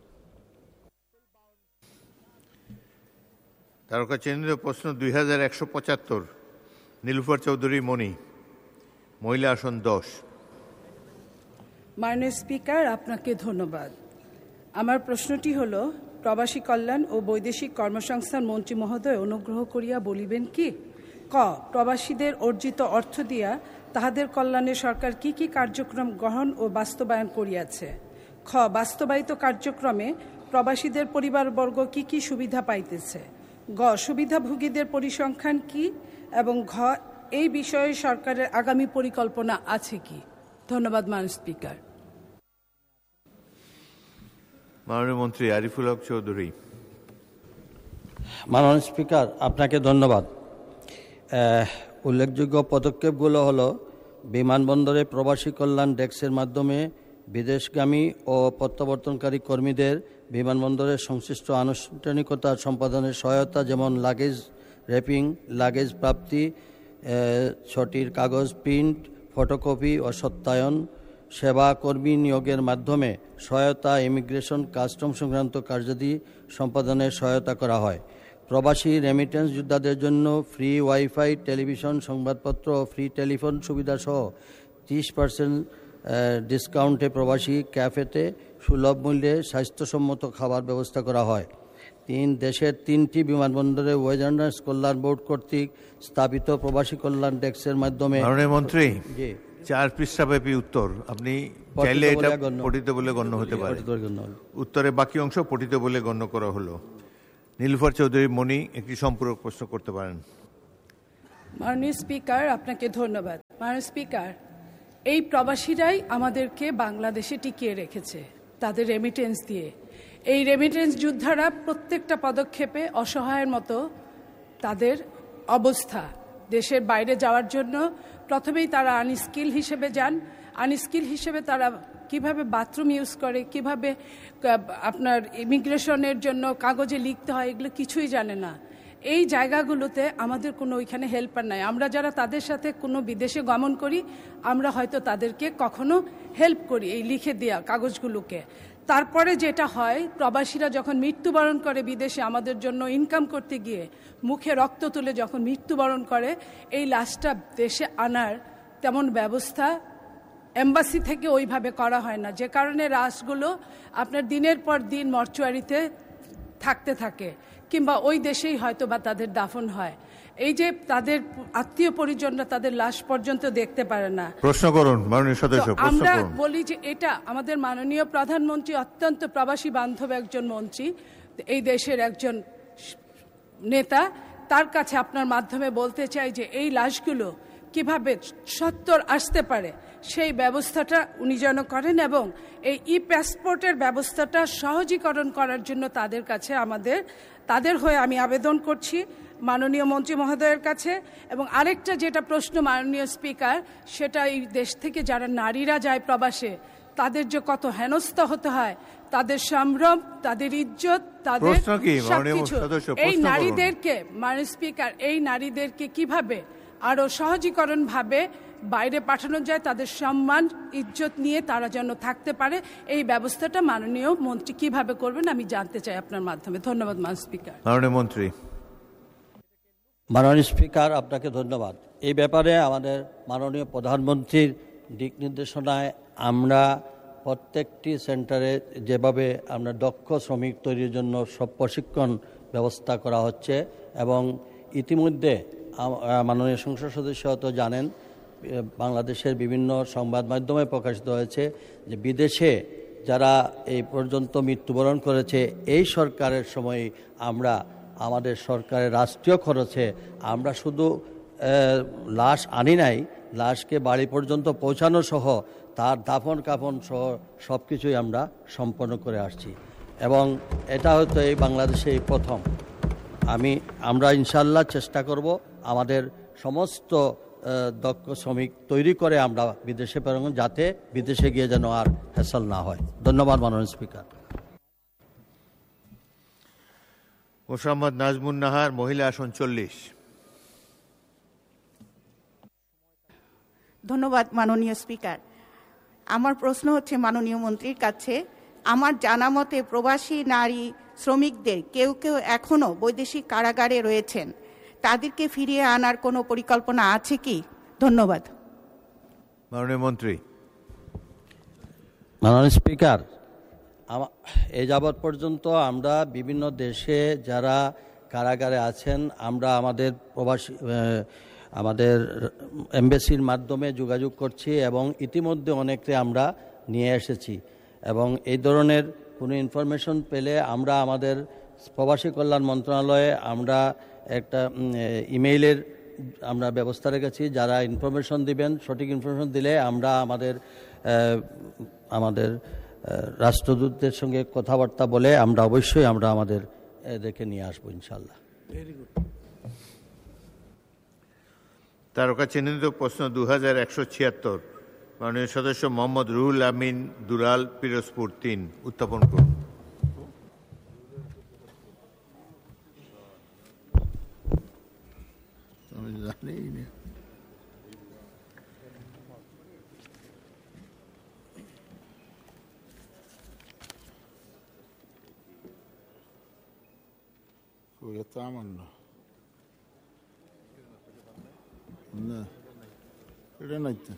তারকা চিহ্নিত প্রশ্ন দুই হাজার একশো পঁচাত্তর, নীলুফার চৌধুরী মণি, মহিলা আসন দশ। মাননীয় স্পিকার, আপনাকে ধন্যবাদ। আমার প্রশ্নটি হল, প্রবাসী কল্যাণ ও বৈদেশিক কর্মসংস্থান মন্ত্রী মহোদয় অনুগ্রহ করিয়া বলিবেন কি, ক প্রবাসীদের অর্জিত অর্থ দিয়া তাহাদের কল্যাণে সরকার কি কি কার্যক্রম গ্রহণ ও বাস্তবায়ন করিয়াছে, খ বাস্তবায়িত কার্যক্রমে প্রবাসীদের পরিবারবর্গ কি কি সুবিধা পাইতেছে, গ সুবিধাভোগীদের পরিসংখ্যান কি, এবং ঘ এই বিষয়ে সরকারের আগামী পরিকল্পনা আছে কি? ধন্যবাদ মাননীয় স্পিকার। মাননীয় মন্ত্রী আরিফুল হক চৌধুরী। মাননীয় স্পিকার, আপনাকে ধন্যবাদ। উল্লেখযোগ্য পদক্ষেপগুলো হলো, বিমানবন্দরে প্রবাসী কল্যাণ ডেস্কের মাধ্যমে বিদেশগামী ও প্রত্যাবর্তনকারী কর্মীদের বিমানবন্দরের সংশ্লিষ্ট আনুষ্ঠানিকতা সম্পাদনের সহায়তা, যেমন লাগেজ র্যাপিং, লাগেজ প্রাপ্তি, ছটির কাগজ প্রিন্ট, ফটোকপি ও সত্যায়ন, সেবা কর্মী নিয়োগের মাধ্যমে সহায়তা, ইমিগ্রেশন, কাস্টম সংক্রান্ত কার্যাদি সম্পাদনের সহায়তা করা হয়। প্রবাসী রেমিটেন্স যোদ্ধাদের জন্য ফ্রি ওয়াইফাই, টেলিভিশন, সংবাদপত্র ও ফ্রি টেলিফোন সুবিধা সহ ত্রিশ পার্সেন্ট ডিসকাউন্টে প্রবাসী ক্যাফেতে সুলভ মূল্যে স্বাস্থ্যসম্মত খাবার ব্যবস্থা করা হয়। তিন দেশের তিনটি বিমানবন্দরে ওয়েজার্নার্স কল্যাণ বোর্ড কর্তৃক স্থাপিত প্রবাসী কল্যাণ ডেস্কের মাধ্যমে। মাননীয় মন্ত্রী, চার পৃষ্ঠাব্যাপী উত্তর, আপনি চাইলে এটা পঠিত বলে গণ্য হতে পারে। উত্তরে বাকি অংশ পঠিত বলে গণ্য করা হলো। নীলুফার চৌধুরী মণি একটি সম্পূরক প্রশ্ন করতে পারেন। মাননীয় স্পিকার, আপনাকে ধন্যবাদ। মাননীয় স্পিকার, এই প্রবাসীরাই আমাদেরকে বাংলাদেশে টিকিয়ে রেখেছে তাদের রেমিটেন্স দিয়ে। এই রেমিটেন্স যোদ্ধারা প্রত্যেকটা পদক্ষেপে অসহায়ের মতো তাদের অবস্থা। দেশের বাইরে যাওয়ার জন্য প্রথমেই তারা আনস্কিল হিসেবে যান। আনস্কিল হিসেবে তারা কিভাবে বাথরুম ইউজ করে, কিভাবে আপনার ইমিগ্রেশনের জন্য কাগজে লিখতে হয়, এগুলো কিছুই জানে না। এই জায়গাগুলোতে আমাদের কোনো ওইখানে হেল্পার নাই। আমরা যারা তাদের সাথে কোনো বিদেশে গমন করি, আমরা হয়তো তাদেরকে কখনো হেল্প করি এই লিখে দেওয়া কাগজগুলোকে। তারপরে যেটা হয়, প্রবাসীরা যখন মৃত্যুবরণ করে বিদেশে আমাদের জন্য ইনকাম করতে গিয়ে মুখে রক্ত তুলে যখন মৃত্যুবরণ করে, এই লাশটা দেশে আনার তেমন ব্যবস্থা এম্বাসি থেকে ওইভাবে করা হয় না, যে কারণে লাশগুলো আপনার দিনের পর দিন মর্চুয়ারিতে থাকতে থাকে, কিংবা ওই দেশেই হয়তো বা তাদের দাফন হয়। এই যে তাদের আত্মীয় পরিজনরা তাদের লাশ পর্যন্ত দেখতে পারে না। প্রশ্ন করুন মাননীয় সদস্য। আমরা বলি যে এটা আমাদের মাননীয় প্রধানমন্ত্রী অত্যন্ত প্রবাসী বান্ধব একজন মন্ত্রী, এই দেশের একজন নেতা, তার কাছে আপনার মাধ্যমে বলতে চাই যে এই লাশগুলো কিভাবে সত্তর আসতে পারে সেই ব্যবস্থাটা উনি যেন করেন, এবং এই ই পাসপোর্টের ব্যবস্থাটা সহজীকরণ করার জন্য তাদের কাছে আমাদের তাদের হয়ে আমি আবেদন করছি মাননীয় মন্ত্রী মহোদয়ের কাছে। এবং আরেকটা যেটা প্রশ্ন মাননীয় স্পিকার, সেটা এই দেশ থেকে যারা নারীরা যায় প্রবাসে, তাদের যে কত হেনস্থা হতে হয়, তাদের সম্ভ্রম, তাদের ইজ্জত, তাদের সবকিছু, এই নারীদেরকে মাননীয় স্পিকার এই নারীদেরকে কিভাবে আরো সহজীকরণ ভাবে বাইরে পাঠানো যায়, তাদের সম্মান ইজ্জত নিয়ে তারা যেন থাকতে পারে, এই ব্যবস্থাটা মাননীয় মন্ত্রী কিভাবে করবেন আমি জানতে চাই আপনার মাধ্যমে। ধন্যবাদ মাননীয় স্পিকার। মাননীয় মন্ত্রী। মাননীয় স্পিকার, আপনাকে ধন্যবাদ। এই ব্যাপারে আমাদের মাননীয় প্রধানমন্ত্রীর দিক নির্দেশনায় আমরা প্রত্যেকটি সেন্টারে যেভাবে আমরা দক্ষ শ্রমিক তৈরির জন্য সব প্রশিক্ষণ ব্যবস্থা করা হচ্ছে, এবং ইতিমধ্যে মাননীয় সংসদ সদস্য তো জানেন বাংলাদেশের বিভিন্ন সংবাদ মাধ্যমে প্রকাশিত হয়েছে যে বিদেশে যারা এই পর্যন্ত মৃত্যুবরণ করেছে, এই সরকারের সময় আমরা আমাদের সরকারের রাষ্ট্রীয় খরচে আমরা শুধু লাশ আনি নাই, লাশকে বাড়ি পর্যন্ত পৌঁছানো সহ তার দাফন কাফন সহ সব কিছুই আমরা সম্পন্ন করে আসছি, এবং এটা হয়তো এই বাংলাদেশে এই প্রথম। আমি আমরা ইনশাল্লাহ চেষ্টা করব আমাদের সমস্ত দক্ষ শ্রমিক তৈরি করে আমরা বিদেশে প্রেরণ, যাতে বিদেশে গিয়ে যেন আর হ্যাসল না হয়। ধন্যবাদ মাননীয় স্পিকার। মোসাম্মদ নাজমুন নাহার, মহিলা আসন চল্লিশ। ধন্যবাদ মাননীয় স্পিকার। আমার প্রশ্ন হচ্ছে মাননীয় মন্ত্রীর কাছে। আমার জানা মতে প্রবাসী নারী শ্রমিকদের কেউ কেউ এখনো বৈদেশিক কারাগারে রয়েছেন, তাদেরকে ফিরিয়ে আনার কোনো পরিকল্পনা আছে কি? ধন্যবাদ। মাননীয় মন্ত্রী। মাননীয় স্পিকার, এই যাবৎ পর্যন্ত আমরা বিভিন্ন দেশে যারা কারাগারে আছেন আমরা আমাদের প্রবাসী আমাদের এমবেসির মাধ্যমে যোগাযোগ করছি, এবং ইতিমধ্যে অনেককে আমরা নিয়ে এসেছি, এবং এই ধরনের কোনো ইনফরমেশন পেলে আমরা আমাদের প্রবাসী কল্যাণ মন্ত্রণালয়ে আমরা একটা ইমেইলের আমরা ব্যবস্থা রেখেছি, যারা ইনফরমেশন দিবেন, সঠিক ইনফরমেশন দিলে আমরা আমাদের আমাদের রাষ্ট্রদূতদের সঙ্গে কথাবার্তা বলে আমরা অবশ্যই আমরা আমাদের এদেরকে নিয়ে আসবো ইনশাল্লাহ। Very good. তারকা চিহ্নিত প্রশ্ন দু হাজার একশো ছিয়াত্তর, মাননীয় সদস্য মোহাম্মদ রুহুল আমিন দুলাল, পিরোজপুর তিন, উত্থাপন করুন। আমার না না এটা নাই তো।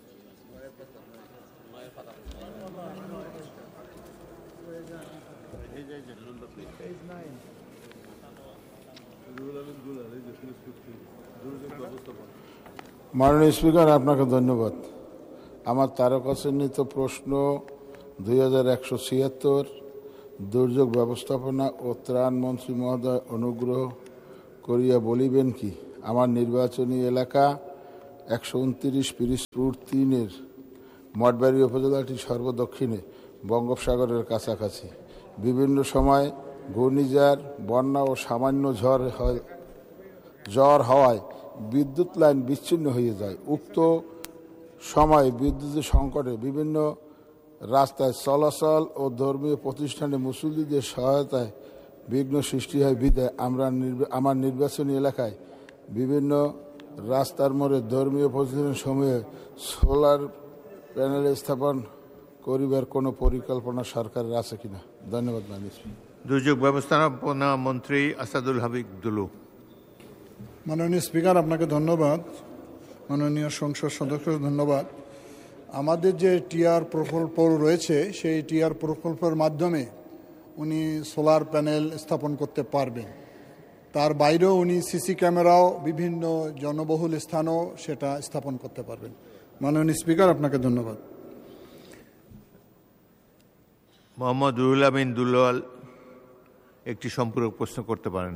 মাননীয় স্পিকার, আপনাকে ধন্যবাদ। আমার তারকা চিহ্নিত প্রশ্ন দুই হাজার একশো ছিয়াত্তর, দুর্যোগ ব্যবস্থাপনা ও ত্রাণ মন্ত্রী মহোদয় অনুগ্রহ করিয়া বলিবেন কি, আমার নির্বাচনী এলাকা একশো উনত্রিশ পিরিজপুর তিনের মঠবাড়ি উপজেলাটি সর্বদক্ষিণে বঙ্গোপসাগরের কাছাকাছি। বিভিন্ন সময় ঘূর্ণিঝড়, বন্যা ও সামান্য ঝড় হয় জ্বর হওয়ায় বিদ্যুৎ লাইন বিচ্ছিন্ন হয়ে যায়। উক্ত সময় বিদ্যুতের সংকটে বিভিন্ন রাস্তায় চলাচল ও ধর্মীয় প্রতিষ্ঠানে মুসল্লিদের সহায়তায় বিঘ্ন সৃষ্টি হয় বিধায় আমরা আমার নির্বাচনী এলাকায় বিভিন্ন রাস্তার মোড়ে ধর্মীয় প্রতিষ্ঠান সমূহে সোলার প্যানেল স্থাপন করিবার কোনো পরিকল্পনা সরকারের আছে কিনা? ধন্যবাদ। দুর্যোগ ব্যবস্থাপনা মন্ত্রী আসাদুল হাবিব দুলু। মাননীয় স্পিকার, আপনাকে ধন্যবাদ। মাননীয় সংসদ সদস্য ধন্যবাদ। আমাদের যে টিআর প্রকল্প রয়েছে সেই টিআর প্রকল্পের মাধ্যমে উনি সোলার প্যানেল স্থাপন করতে পারবেন। তার বাইরেও উনি সিসি ক্যামেরাও বিভিন্ন জনবহুল স্থানও সেটা স্থাপন করতে পারবেন। মাননীয় স্পিকার, আপনাকে ধন্যবাদ। মোহাম্মদ রুহুল আমিন দুলাল, একটি সম্পূরক প্রশ্ন করতে পারেন।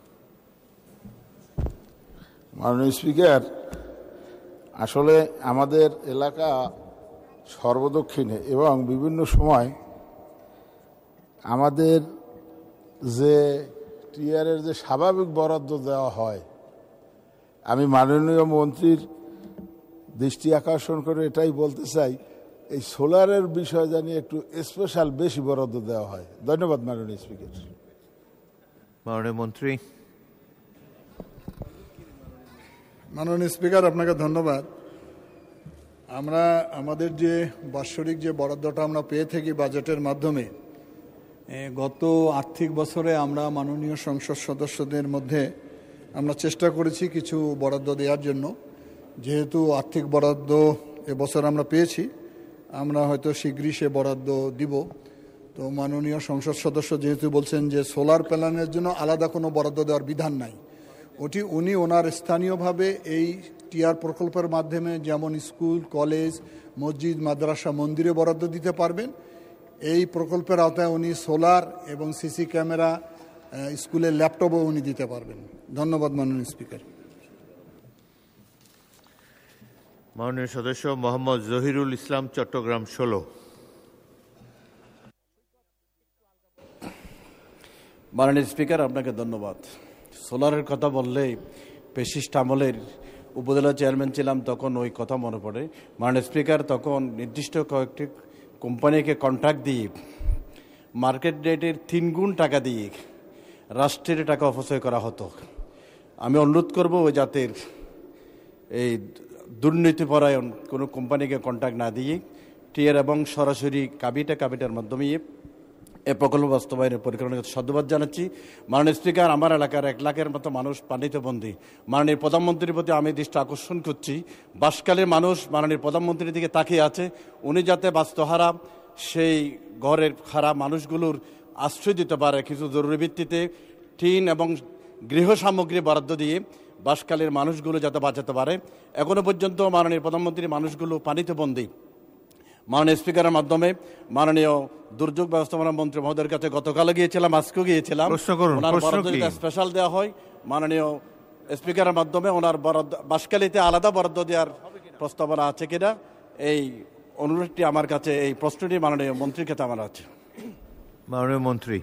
মাননীয় স্পিকার, আসলে আমাদের এলাকা সর্বদক্ষিণে এবং বিভিন্ন সময় আমাদের যে টিআরের যে স্বাভাবিক বরাদ্দ দেওয়া হয়, আমি মাননীয় মন্ত্রীর দৃষ্টি আকর্ষণ করে এটাই বলতে চাই, এই সোলারের বিষয় জানি একটু স্পেশাল বেশি বরাদ্দ দেওয়া হয়। ধন্যবাদ মাননীয় স্পিকার। মাননীয় মন্ত্রী। মাননীয় স্পিকার, আপনাকে ধন্যবাদ। আমরা আমাদের যে বাৎসরিক যে বরাদ্দটা আমরা পেয়ে থাকি বাজেটের মাধ্যমে, গত আর্থিক বছরে আমরা মাননীয় সংসদ সদস্যদের মধ্যে আমরা চেষ্টা করেছি কিছু বরাদ্দ দেওয়ার জন্য। যেহেতু আর্থিক বরাদ্দ এবছর আমরা পেয়েছি, আমরা হয়তো শীঘ্রই সে বরাদ্দ দিব। তো মাননীয় সংসদ সদস্য যেহেতু বলছেন যে সোলার প্যানেলের জন্য আলাদা কোনো বরাদ্দ দেওয়ার বিধান নাই, ওটি উনি ওনার স্থানীয়ভাবে এই টিআর প্রকল্পের মাধ্যমে যেমন স্কুল, কলেজ, মসজিদ, মাদ্রাসা, মন্দিরে বরাদ্দ দিতে পারবেন। এই প্রকল্পের আওতায় উনি সোলার এবং সিসি ক্যামেরা, স্কুলের ল্যাপটপও উনি দিতে পারবেন। ধন্যবাদ মাননীয় স্পিকার। মাননীয় সদস্য মোহাম্মদ জহিরুল ইসলাম, চট্টগ্রাম ষোলো। মাননীয় স্পিকার, আপনাকে ধন্যবাদ। সোলারের কথা বললেই পেশিস্ট আমলের উপজেলা চেয়ারম্যান ছিলাম, তখন ওই কথা মনে পড়ে। মাননীয় স্পিকার, তখন নির্দিষ্ট কয়েকটি কোম্পানিকে কন্ট্রাক্ট দিয়ে মার্কেট রেটের তিন গুণ টাকা দিয়ে রাষ্ট্রের টাকা অপচয় করা হতো। আমি অনুরোধ করব ওই জাতের এই দুর্নীতিপরায়ণ কোনো কোম্পানিকে কন্ট্রাক্ট না দিয়ে টিআর এবং সরাসরি কাবিটা কাবিটার মাধ্যমে এ প্রকল্প বাস্তবায়নের পরিকল্পনা সাধুবাদ জানাচ্ছি। মাননীয় স্পিকার, আমার এলাকার এক লাখের মতো মানুষ পানিতে বন্দী। মাননীয় প্রধানমন্ত্রীর প্রতি আমি দৃষ্টি আকর্ষণ করছি, বাসকালের মানুষ মাননীয় প্রধানমন্ত্রীর দিকে তাকিয়ে আছে। উনি যাতে বাস্তুহারা সেই ঘরের খারাপ মানুষগুলোর আশ্রয় দিতে পারে, কিছু জরুরি ভিত্তিতে টিন এবং গৃহ সামগ্রী বরাদ্দ দিয়ে বাসকালের মানুষগুলো যাতে বাঁচাতে পারে। এখনো পর্যন্ত মাননীয় প্রধানমন্ত্রী মানুষগুলো পানিতে বন্দী। মাননীয় স্পিকারের মাধ্যমে মাননীয় দুর্যোগ ব্যবস্থাপনা মন্ত্রী মহোদয়ের কাছে গতকালও গিয়েছিলাম, আজকেও গিয়েছিলাম। ওনার বরাদ্দ স্পেশাল দেওয়া হয়, মাননীয় স্পিকারের মাধ্যমে ওনার বরাদ্দ বাসকালিতে আলাদা বরাদ্দ দেওয়ার প্রস্তাবনা আছে কিনা, এই অনুরোধটি আমার কাছে, এই প্রশ্নটি মাননীয় মন্ত্রীর কাছে আমার আছে। মাননীয় মন্ত্রী।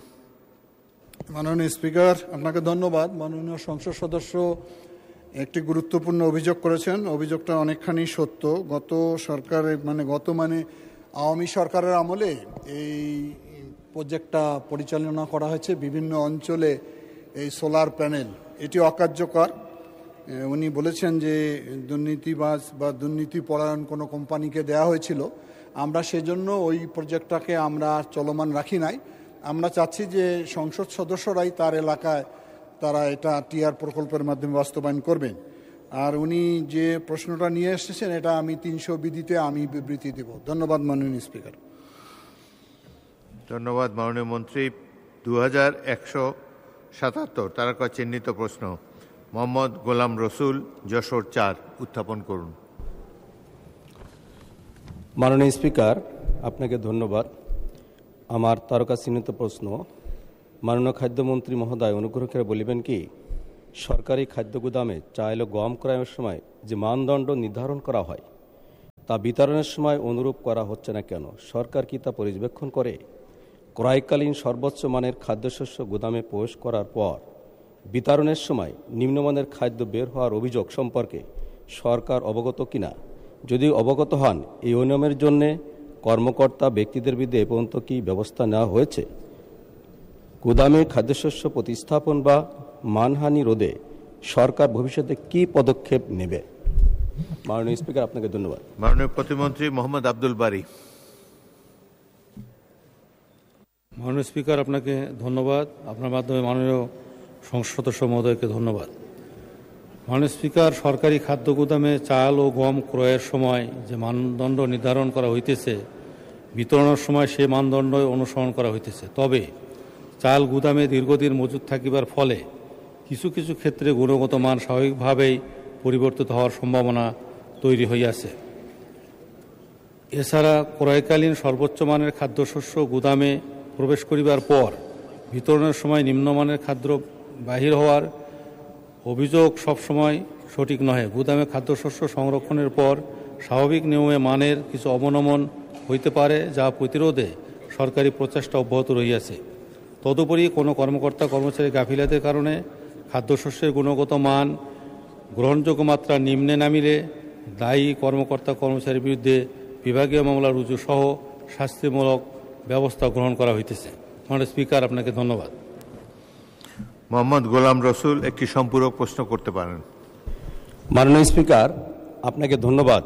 মাননীয় স্পিকার, আপনাকে ধন্যবাদ। মাননীয় সংসদ সদস্য একটি গুরুত্বপূর্ণ অভিযোগ করেছেন। অভিযোগটা অনেকখানি সত্য। গত সরকারের মানে গত মানে আওয়ামী সরকারের আমলে এই প্রজেক্টটা পরিচালনা করা হয়েছে। বিভিন্ন অঞ্চলে এই সোলার প্যানেল এটি অকার্যকর। উনি বলেছেন যে দুর্নীতিবাজ বা দুর্নীতিপরায়ণ কোনো কোম্পানিকে দেওয়া হয়েছিল। আমরা সেজন্য ওই প্রজেক্টটাকে আমরা চলমান রাখি নাই। আমরা চাচ্ছি যে সংসদ সদস্যরাই তার এলাকায় তারা এটা টিআর প্রকল্পের মাধ্যমে বাস্তবায়ন করবেন। আর উনি যে প্রশ্নটা নিয়ে এসেছেন এটা আমি তিনশো বিধিতে আমি বিবৃতি দেব। ধন্যবাদ মাননীয় স্পিকার। ধন্যবাদ মাননীয় মন্ত্রী। দু হাজার একশো সাতাত্তর তারকা চিহ্নিত প্রশ্ন মোহাম্মদ গোলাম রসুল, যশোর চার, উত্থাপন করুন। মাননীয় স্পিকার, আপনাকে ধন্যবাদ। আমার তারকা চিহ্নিত প্রশ্ন, মাননীয় খাদ্যমন্ত্রী মহোদয় অনুগ্রহ করে বলিবেন কি, সরকারি খাদ্য গুদামে চাল ও গম ক্রয়ের সময় যে মানদণ্ড নির্ধারণ করা হয় তা বিতরণের সময় অনুরূপ করা হচ্ছে না কেন? সরকার কি তা পর্যবেক্ষণ করে? ক্রয়কালীন সর্বোচ্চ মানের খাদ্যশস্য গুদামে প্রবেশ করার পর বিতরণের সময় নিম্নমানের খাদ্য বের হওয়ার অভিযোগ সম্পর্কে সরকার অবগত কিনা? যদি অবগত হন, এই অনিয়মের জন্যে কর্মকর্তা ব্যক্তিদের বিরুদ্ধে এ পর্যন্ত কি ব্যবস্থা নেওয়া হয়েছে? গুদামে খাদ্যশস্য প্রতিস্থাপন বা মানহানি রোধে সরকার ভবিষ্যতে কি পদক্ষেপ নেবে? মাননীয় স্পিকার, আপনাকে ধন্যবাদ। মাননীয় প্রতিমন্ত্রী মোহাম্মদ আব্দুল বারী। মাননীয় স্পিকার, আপনাকে ধন্যবাদ। আপনার মাধ্যমে মাননীয় সংসদ সদস্য মহোদয়কে ধন্যবাদ। মাননীয় স্পিকার, সরকারি খাদ্য গুদামে চাল ও গম ক্রয়ের সময় যে মানদণ্ড নির্ধারণ করা হইতেছে, বিতরণের সময় সে মানদণ্ড অনুসরণ করা হইতেছে। তবে চাল গুদামে দীর্ঘদিন মজুত থাকিবার ফলে কিছু কিছু ক্ষেত্রে গুণগত মান স্বাভাবিকভাবেই পরিবর্তিত হওয়ার সম্ভাবনা তৈরি হইয়াছে। এছাড়া ক্রয়কালীন সর্বোচ্চ মানের খাদ্যশস্য গুদামে প্রবেশ করিবার পর বিতরণের সময় নিম্নমানের খাদ্য বাহির হওয়ার অভিযোগ সবসময় সঠিক নহে। গুদামে খাদ্যশস্য সংরক্ষণের পর স্বাভাবিক নিয়মে মানের কিছু অবনমন হইতে পারে, যা প্রতিরোধে সরকারি প্রচেষ্টা অব্যাহত রহিয়াছে। তদুপরি কোনো কর্মকর্তা কর্মচারী গাফিলতির কারণে খাদ্যশস্যের গুণগত মান গ্রহণযোগ্য মাত্রা নিম্নে নামিলে দায়ী কর্মকর্তা কর্মচারীর বিরুদ্ধে বিভাগীয় মামলা রুজু সহ শাস্তিমূলক ব্যবস্থা গ্রহণ করা হইতেছে। মাননীয় স্পিকার, আপনাকে ধন্যবাদ। মোহাম্মদ গোলাম রসুল একটি সম্পূরক প্রশ্ন করতে পারেন। মাননীয় স্পিকার, আপনাকে ধন্যবাদ।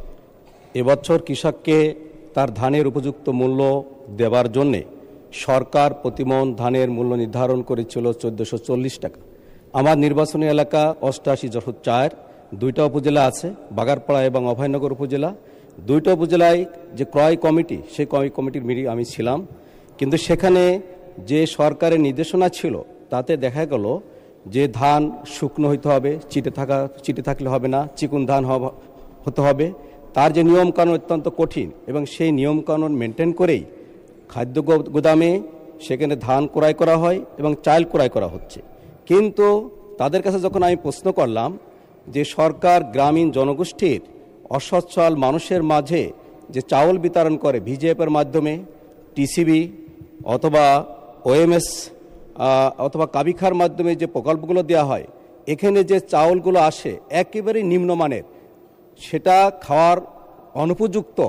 এবছর কৃষককে তার ধানের উপযুক্ত মূল্য দেওয়ার জন্যে সরকার প্রতিমন ধানের মূল্য নির্ধারণ করেছিল চোদ্দোশো চল্লিশ টাকা। আমার নির্বাচনী এলাকা অষ্টাশি যশোর চার দুইটা উপজেলা আছে, বাগারপাড়া এবং অভয়নগর উপজেলা। দুইটা উপজেলায় যে ক্রয় কমিটি, সেই ক্রয় কমিটির মিটিং আমি ছিলাম, কিন্তু সেখানে যে সরকারের নির্দেশনা ছিল তাতে দেখা গেল যে ধান শুকনো হইতে হবে, চিটে থাকা চিটে থাকলে হবে না, চিকুন ধান হতে হবে। তার যে নিয়মকানুন অত্যন্ত কঠিন, এবং সেই নিয়মকানুন মেনটেন করেই খাদ্য গুদামে সেখানে ধান ক্রয় করা হয় এবং চাল ক্রয় করা হচ্ছে। কিন্তু তাদের কাছে যখন আমি প্রশ্ন করলাম যে সরকার গ্রামীণ জনগোষ্ঠীর অসচ্ছল মানুষের মাঝে যে চাউল বিতরণ করে ভিজিএফের মাধ্যমে, টিসিবি অথবা ওএমএস অথবা কাবিখার মাধ্যমে যে প্রকল্পগুলো দেওয়া হয়, এখানে যে চাউলগুলো আসে একেবারে নিম্নমানের, সেটা খাওয়ার অনুপযুক্ত।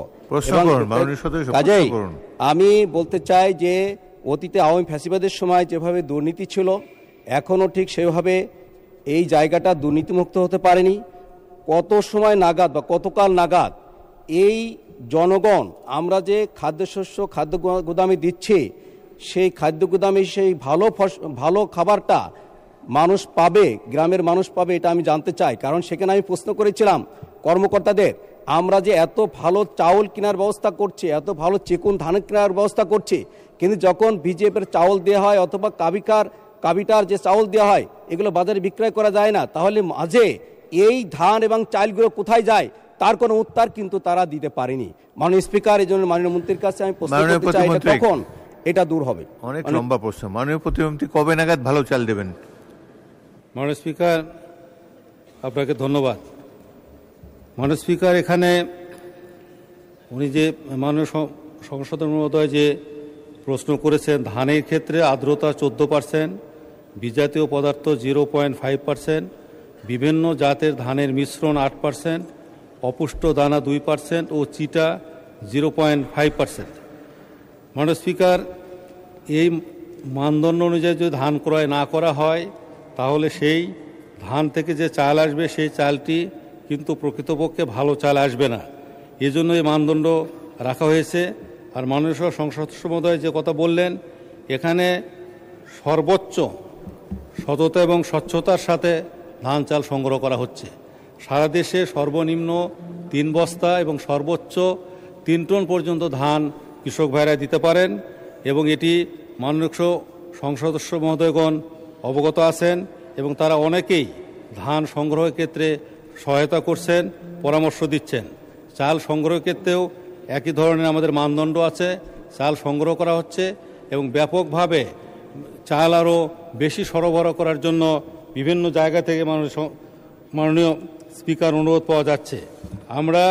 কাজেই আমি বলতে চাই যে অতীতে আওয়ামী ফ্যাসিবাদের সময় যেভাবে দুর্নীতি ছিল, এখনও ঠিক সেভাবে এই জায়গাটা দুর্নীতিমুক্ত হতে পারেনি। কত সময় নাগাদ বা কতকাল নাগাদ এই জনগণ আমরা যে খাদ্যশস্য খাদ্য গুদামে দিচ্ছি, সেই খাদ্য গুদামে সেই ভালো ভালো খাবারটা মানুষ পাবে, গ্রামের মানুষ পাবে, এটা আমি জানতে চাই। কারণ সেখানে আমি প্রশ্ন করেছিলাম কর্মকর্তাদের, আমরা যে এত ভালো চাউল কেনার ব্যবস্থা করছি, এত ভালো চিকুন ধান কেনার ব্যবস্থা করছি, কিন্তু যখন বিজেপির চাউল দেওয়া হয় অথবা কাবিকার কাবিটার যে চাউল দেওয়া হয়, এগুলো বাজারে বিক্রয় করা যায় না, তাহলে মাঝে এই ধান এবং চালগুলো কোথায় যায় তার কোনো উত্তর কিন্তু তারা দিতে পারেনি। মাননীয় স্পিকার, এই জন্য মাননীয় মন্ত্রীর কাছে আমি প্রশ্ন করতে চাই, এটা কখন এটা দূর হবে? অনেক লম্বা প্রশ্ন। মাননীয় প্রতিমন্ত্রী, কবে নাগাদ ভালো চাল দেবেন? মাননীয় স্পিকার, আপনাকে ধন্যবাদ। মাননীয় স্পিকার, এখানে উনি যে মাননীয় সংসদ মহোদয় যে প্রশ্ন করেছেন, ধানের ক্ষেত্রে আর্দ্রতা চোদ্দো পার্সেন্ট, বিজাতীয় পদার্থ জিরো পয়েন্ট ফাইভ পার্সেন্ট, বিভিন্ন জাতের ধানের মিশ্রণ আট পার্সেন্ট, অপুষ্ট দানা দুই পার্সেন্ট ও চিটা জিরো পয়েন্ট ফাইভ পার্সেন্ট। মাননীয় স্পিকার, এই মানদণ্ড অনুযায়ী যদি ধান ক্রয় না করা হয়, তাহলে সেই ধান থেকে যে চাল আসবে সেই চালটি কিন্তু প্রকৃতপক্ষে ভালো চাল আসবে না। এজন্য এই মানদণ্ড রাখা হয়েছে। আর মাননীয় সংসদ সদস্য মহোদয় যে কথা বললেন, এখানে সর্বোচ্চ সততা এবং স্বচ্ছতার সাথে ধান চাল সংগ্রহ করা হচ্ছে। সারা দেশে সর্বনিম্ন তিন বস্তা এবং সর্বোচ্চ তিন টন পর্যন্ত ধান কৃষক ভাইরা দিতে পারেন, এবং এটি মাননীয় সংসদ সদস্য মহোদয়গণ অবগত আছেন, এবং তারা অনেকেই ধান সংগ্রহের ক্ষেত্রে সহায়তা করছেন, পরামর্শ দিচ্ছেন। চাল সংগ্রহের ক্ষেত্রেও একই ধরনের আমাদের মানদণ্ড আছে, চাল সংগ্রহ করা হচ্ছে, এবং ব্যাপকভাবে চাল আরও বেশি সরবরাহ করার জন্য বিভিন্ন জায়গা থেকে মাননীয় স্পিকার অনুরোধ পাওয়া যাচ্ছে। আমরা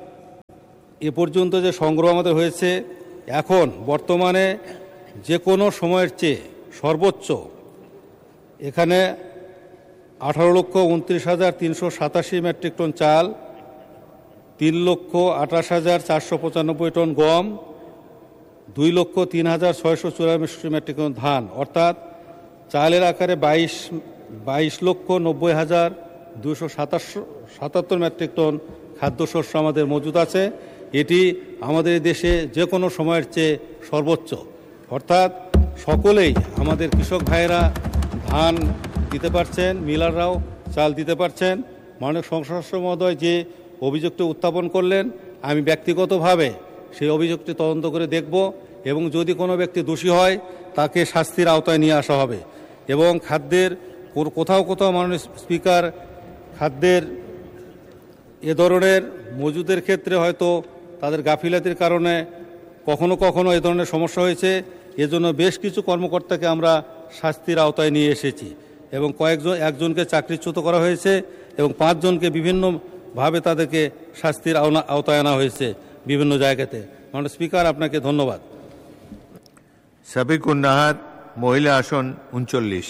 এ পর্যন্ত যে সংগ্রহ আমাদের হয়েছে, এখন বর্তমানে যে কোনো সময়ের চেয়ে সর্বোচ্চ এখানে আঠারো লক্ষ উনত্রিশ হাজার তিনশো সাতাশি মেট্রিক টন চাল, তিন লক্ষ আঠাশ হাজার চারশো পঁচানব্বই টন গম, দুই লক্ষ তিন হাজার ছয়শো চুরাশি মেট্রিক টন ধান, অর্থাৎ চালের আকারে বাইশ বাইশ লক্ষ নব্বই হাজার দুশো সাতাশ সাতাত্তর মেট্রিক টন খাদ্যশস্য আমাদের মজুদ আছে। এটি আমাদের দেশে যে কোনো সময়ের চেয়ে সর্বোচ্চ। অর্থাৎ সকলেই আমাদের কৃষক ভাইয়েরা ধান দিতে পারছেন, মিলাররাও চাল দিতে পারছেন। মাননীয় সংসদ সদস্য মহোদয় যে অভিযোগটি উত্থাপন করলেন, আমি ব্যক্তিগতভাবে সেই অভিযোগটি তদন্ত করে দেখব, এবং যদি কোনো ব্যক্তি দোষী হয় তাকে শাস্তির আওতায় নিয়ে আসা হবে। এবং খাদ্যের কোথাও কোথাও মাননীয় স্পিকার, খাদ্যের এ ধরনের মজুদের ক্ষেত্রে হয়তো তাদের গাফিলাতির কারণে কখনো কখনো এ ধরনের সমস্যা হয়েছে, এজন্য বেশ কিছু কর্মকর্তাকে আমরা শাস্তির আওতায় নিয়ে এসেছি এবং কয়েকজন একজনকে চাকরিচ্যুত করা হয়েছে এবং পাঁচজনকে বিভিন্নভাবে তাদেরকে শাস্তির আওতায় আনা হয়েছে বিভিন্ন জায়গাতে। মাননীয় স্পিকার, আপনাকে ধন্যবাদ। সাবিকুন নাহার, মহিলা আসন উনচল্লিশ।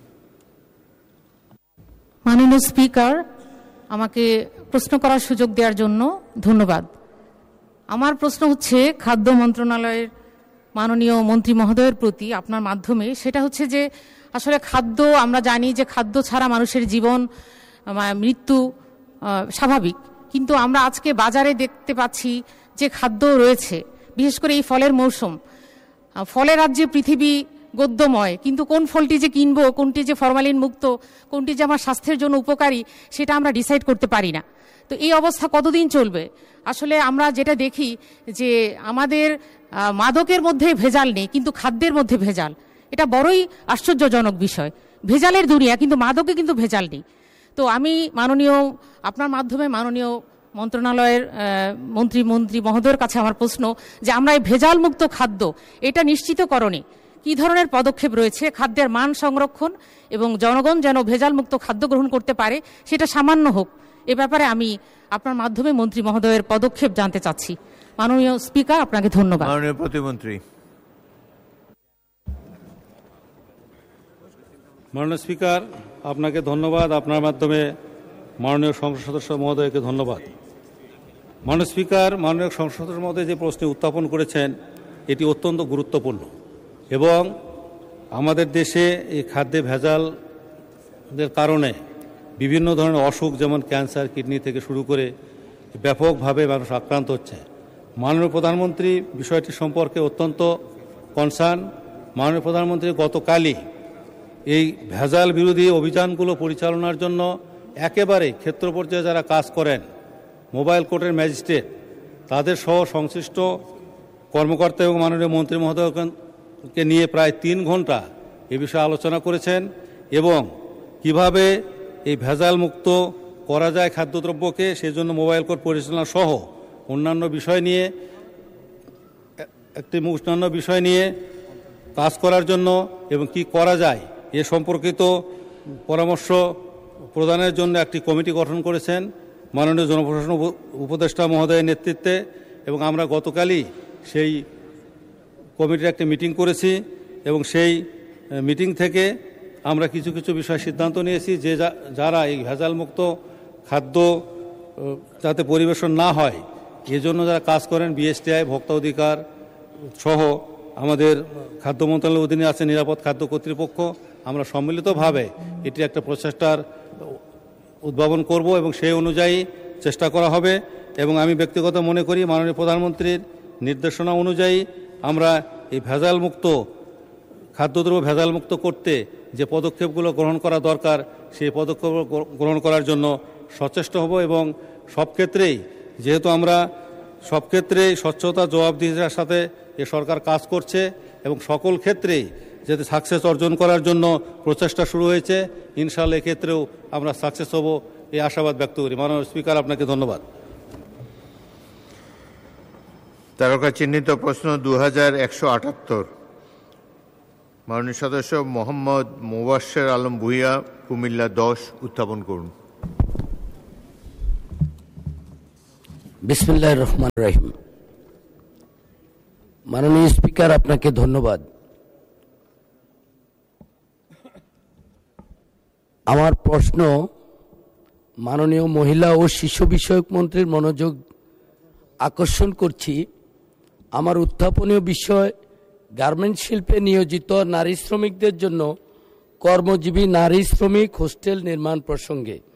মাননীয় স্পিকার, আমাকে প্রশ্ন করার সুযোগ দেওয়ার জন্য ধন্যবাদ। আমার প্রশ্ন হচ্ছে খাদ্য মন্ত্রণালয়ের মাননীয় মন্ত্রী মহোদয়ের প্রতি আপনার মাধ্যমে। সেটা হচ্ছে যে আসলে খাদ্য, আমরা জানি যে খাদ্য ছাড়া মানুষের জীবন মৃত্যু স্বাভাবিক, কিন্তু আমরা আজকে বাজারে দেখতে পাচ্ছি যে খাদ্য রয়েছে, বিশেষ করে এই ফলের মৌসুম, ফলের রাজ্যে পৃথিবী গদ্যময়, কিন্তু কোন ফলটি যে কিনবো, কোনটি যে ফরমালিন মুক্ত, কোনটি যে আমার স্বাস্থ্যের জন্য উপকারী, সেটা আমরা ডিসাইড করতে পারি না। তো এই অবস্থা কতদিন চলবে? আসলে আমরা যেটা দেখি যে আমাদের মাদকের মধ্যে ভেজাল নেই, কিন্তু খাদ্যের মধ্যে ভেজাল। এটা বড়ই আশ্চর্যজনক বিষয়। ভেজালের দুনিয়া, কিন্তু মাদকে কিন্তু ভেজাল নেই। তো আমি মাননীয় আপনার মাধ্যমে মাননীয় মন্ত্রণালয়ের মন্ত্রী মন্ত্রী মহোদয়ের কাছে আমার প্রশ্ন যে আমরা এই ভেজাল মুক্ত খাদ্য এটা নিশ্চিতকরণে কী ধরনের পদক্ষেপ রয়েছে, খাদ্যের মান সংরক্ষণ এবং জনগণ যেন ভেজাল মুক্ত খাদ্য গ্রহণ করতে পারে, সেটা সামান্য হোক, এ ব্যাপারে আমি আপনার মাধ্যমে মন্ত্রী মহোদয়ের পদক্ষেপ জানতে চাচ্ছি। মাননীয় স্পিকার, আপনাকে ধন্যবাদ। মাননীয় প্রতিমন্ত্রী। মাননীয় স্পিকার, আপনাকে ধন্যবাদ। আপনার মাধ্যমে মাননীয় সংসদ সদস্য মহোদয়কে ধন্যবাদ। মাননীয় স্পিকার, মাননীয় সংসদ সদস্য মহোদয় যে প্রশ্ন উত্থাপন করেছেন এটি অত্যন্ত গুরুত্বপূর্ণ এবং আমাদের দেশে এই খাদ্যে ভেজালের কারণে বিভিন্ন ধরনের অসুখ, যেমন ক্যান্সার, কিডনি থেকে শুরু করে ব্যাপকভাবে মানুষ আক্রান্ত হচ্ছে। মাননীয় প্রধানমন্ত্রী বিষয়টি সম্পর্কে অত্যন্ত কনসার্ন। মাননীয় প্রধানমন্ত্রী গতকালই এই ভেজাল বিরোধী অভিযানগুলো পরিচালনার জন্য একেবারে ক্ষেত্র পর্যায়ে যারা কাজ করেন, মোবাইল কোর্টের ম্যাজিস্ট্রেট, তাদের সহ সংশ্লিষ্ট কর্মকর্তা এবং মাননীয় মন্ত্রী মহোদয়কে নিয়ে প্রায় তিন ঘন্টা এ বিষয়ে আলোচনা করেছেন এবং কিভাবে এই ভেজাল মুক্ত করা যায় খাদ্যদ্রব্যকে, সেজন্য মোবাইল কোর্ট পরিচালনা সহ অন্যান্য বিষয় নিয়ে একটি অন্যান্য বিষয় নিয়ে কাজ করার জন্য এবং কি করা যায় এ সম্পর্কিত পরামর্শ প্রদানের জন্য একটি কমিটি গঠন করেছেন মাননীয় জনপ্রশাসন উপদেষ্টা মহোদয়ের নেতৃত্বে এবং আমরা গতকালই সেই কমিটির একটি মিটিং করেছি এবং সেই মিটিং থেকে আমরা কিছু কিছু বিষয় সিদ্ধান্ত নিয়েছি যে যারা এই ভেজালমুক্ত খাদ্য যাতে পরিবেশন না হয় এজন্য যারা কাজ করেন, বিএসটিআই, ভোক্তা অধিকার সহ আমাদের খাদ্য মন্ত্রণালয়ের অধীনে আছে নিরাপদ খাদ্য কর্তৃপক্ষ, আমরা সম্মিলিতভাবে এটি একটা প্রচেষ্টার উদ্ভাবন করব এবং সেই অনুযায়ী চেষ্টা করা হবে। এবং আমি ব্যক্তিগত মনে করি মাননীয় প্রধানমন্ত্রীর নির্দেশনা অনুযায়ী আমরা এই ভেজালমুক্ত খাদ্যদ্রব্য ভেজালমুক্ত করতে যে পদক্ষেপগুলো গ্রহণ করা দরকার সেই পদক্ষেপ গ্রহণ করার জন্য সচেষ্ট হব এবং সব ক্ষেত্রেই, যেহেতু আমরা সব ক্ষেত্রেই স্বচ্ছতা জবাবদিহিতার সাথে এ সরকার কাজ করছে এবং সকল ক্ষেত্রেই যাতে সাকসেস অর্জন করার জন্য প্রচেষ্টা শুরু হয়েছে, ইনশাআল্লাহ এক্ষেত্রেও আমরা সাকসেস হব এই আশাবাদ ব্যক্ত করি। মাননীয় স্পিকার, আপনাকে ধন্যবাদ। তারকা চিহ্নিত প্রশ্ন দু হাজার একশো আটাত্তর। মাননীয় সদস্য মোহাম্মদ মোবাশ্বের আলম ভূঁইয়া, কুমিল্লা দশ, উত্থাপন করুন। বিসমিল্লাহির রহমানির রহিম। মাননীয় স্পিকার, আপনাকে ধন্যবাদ। আমার প্রশ্ন মাননীয় মহিলা ও শিশু বিষয়ক মন্ত্রীর মনোযোগ আকর্ষণ করছি। আমার উত্থাপনীয় বিষয় গার্মেন্ট শিল্পে নিয়োজিত নারী শ্রমিকদের জন্য কর্মজীবী নারী শ্রমিক হোস্টেল নির্মাণ প্রসঙ্গে।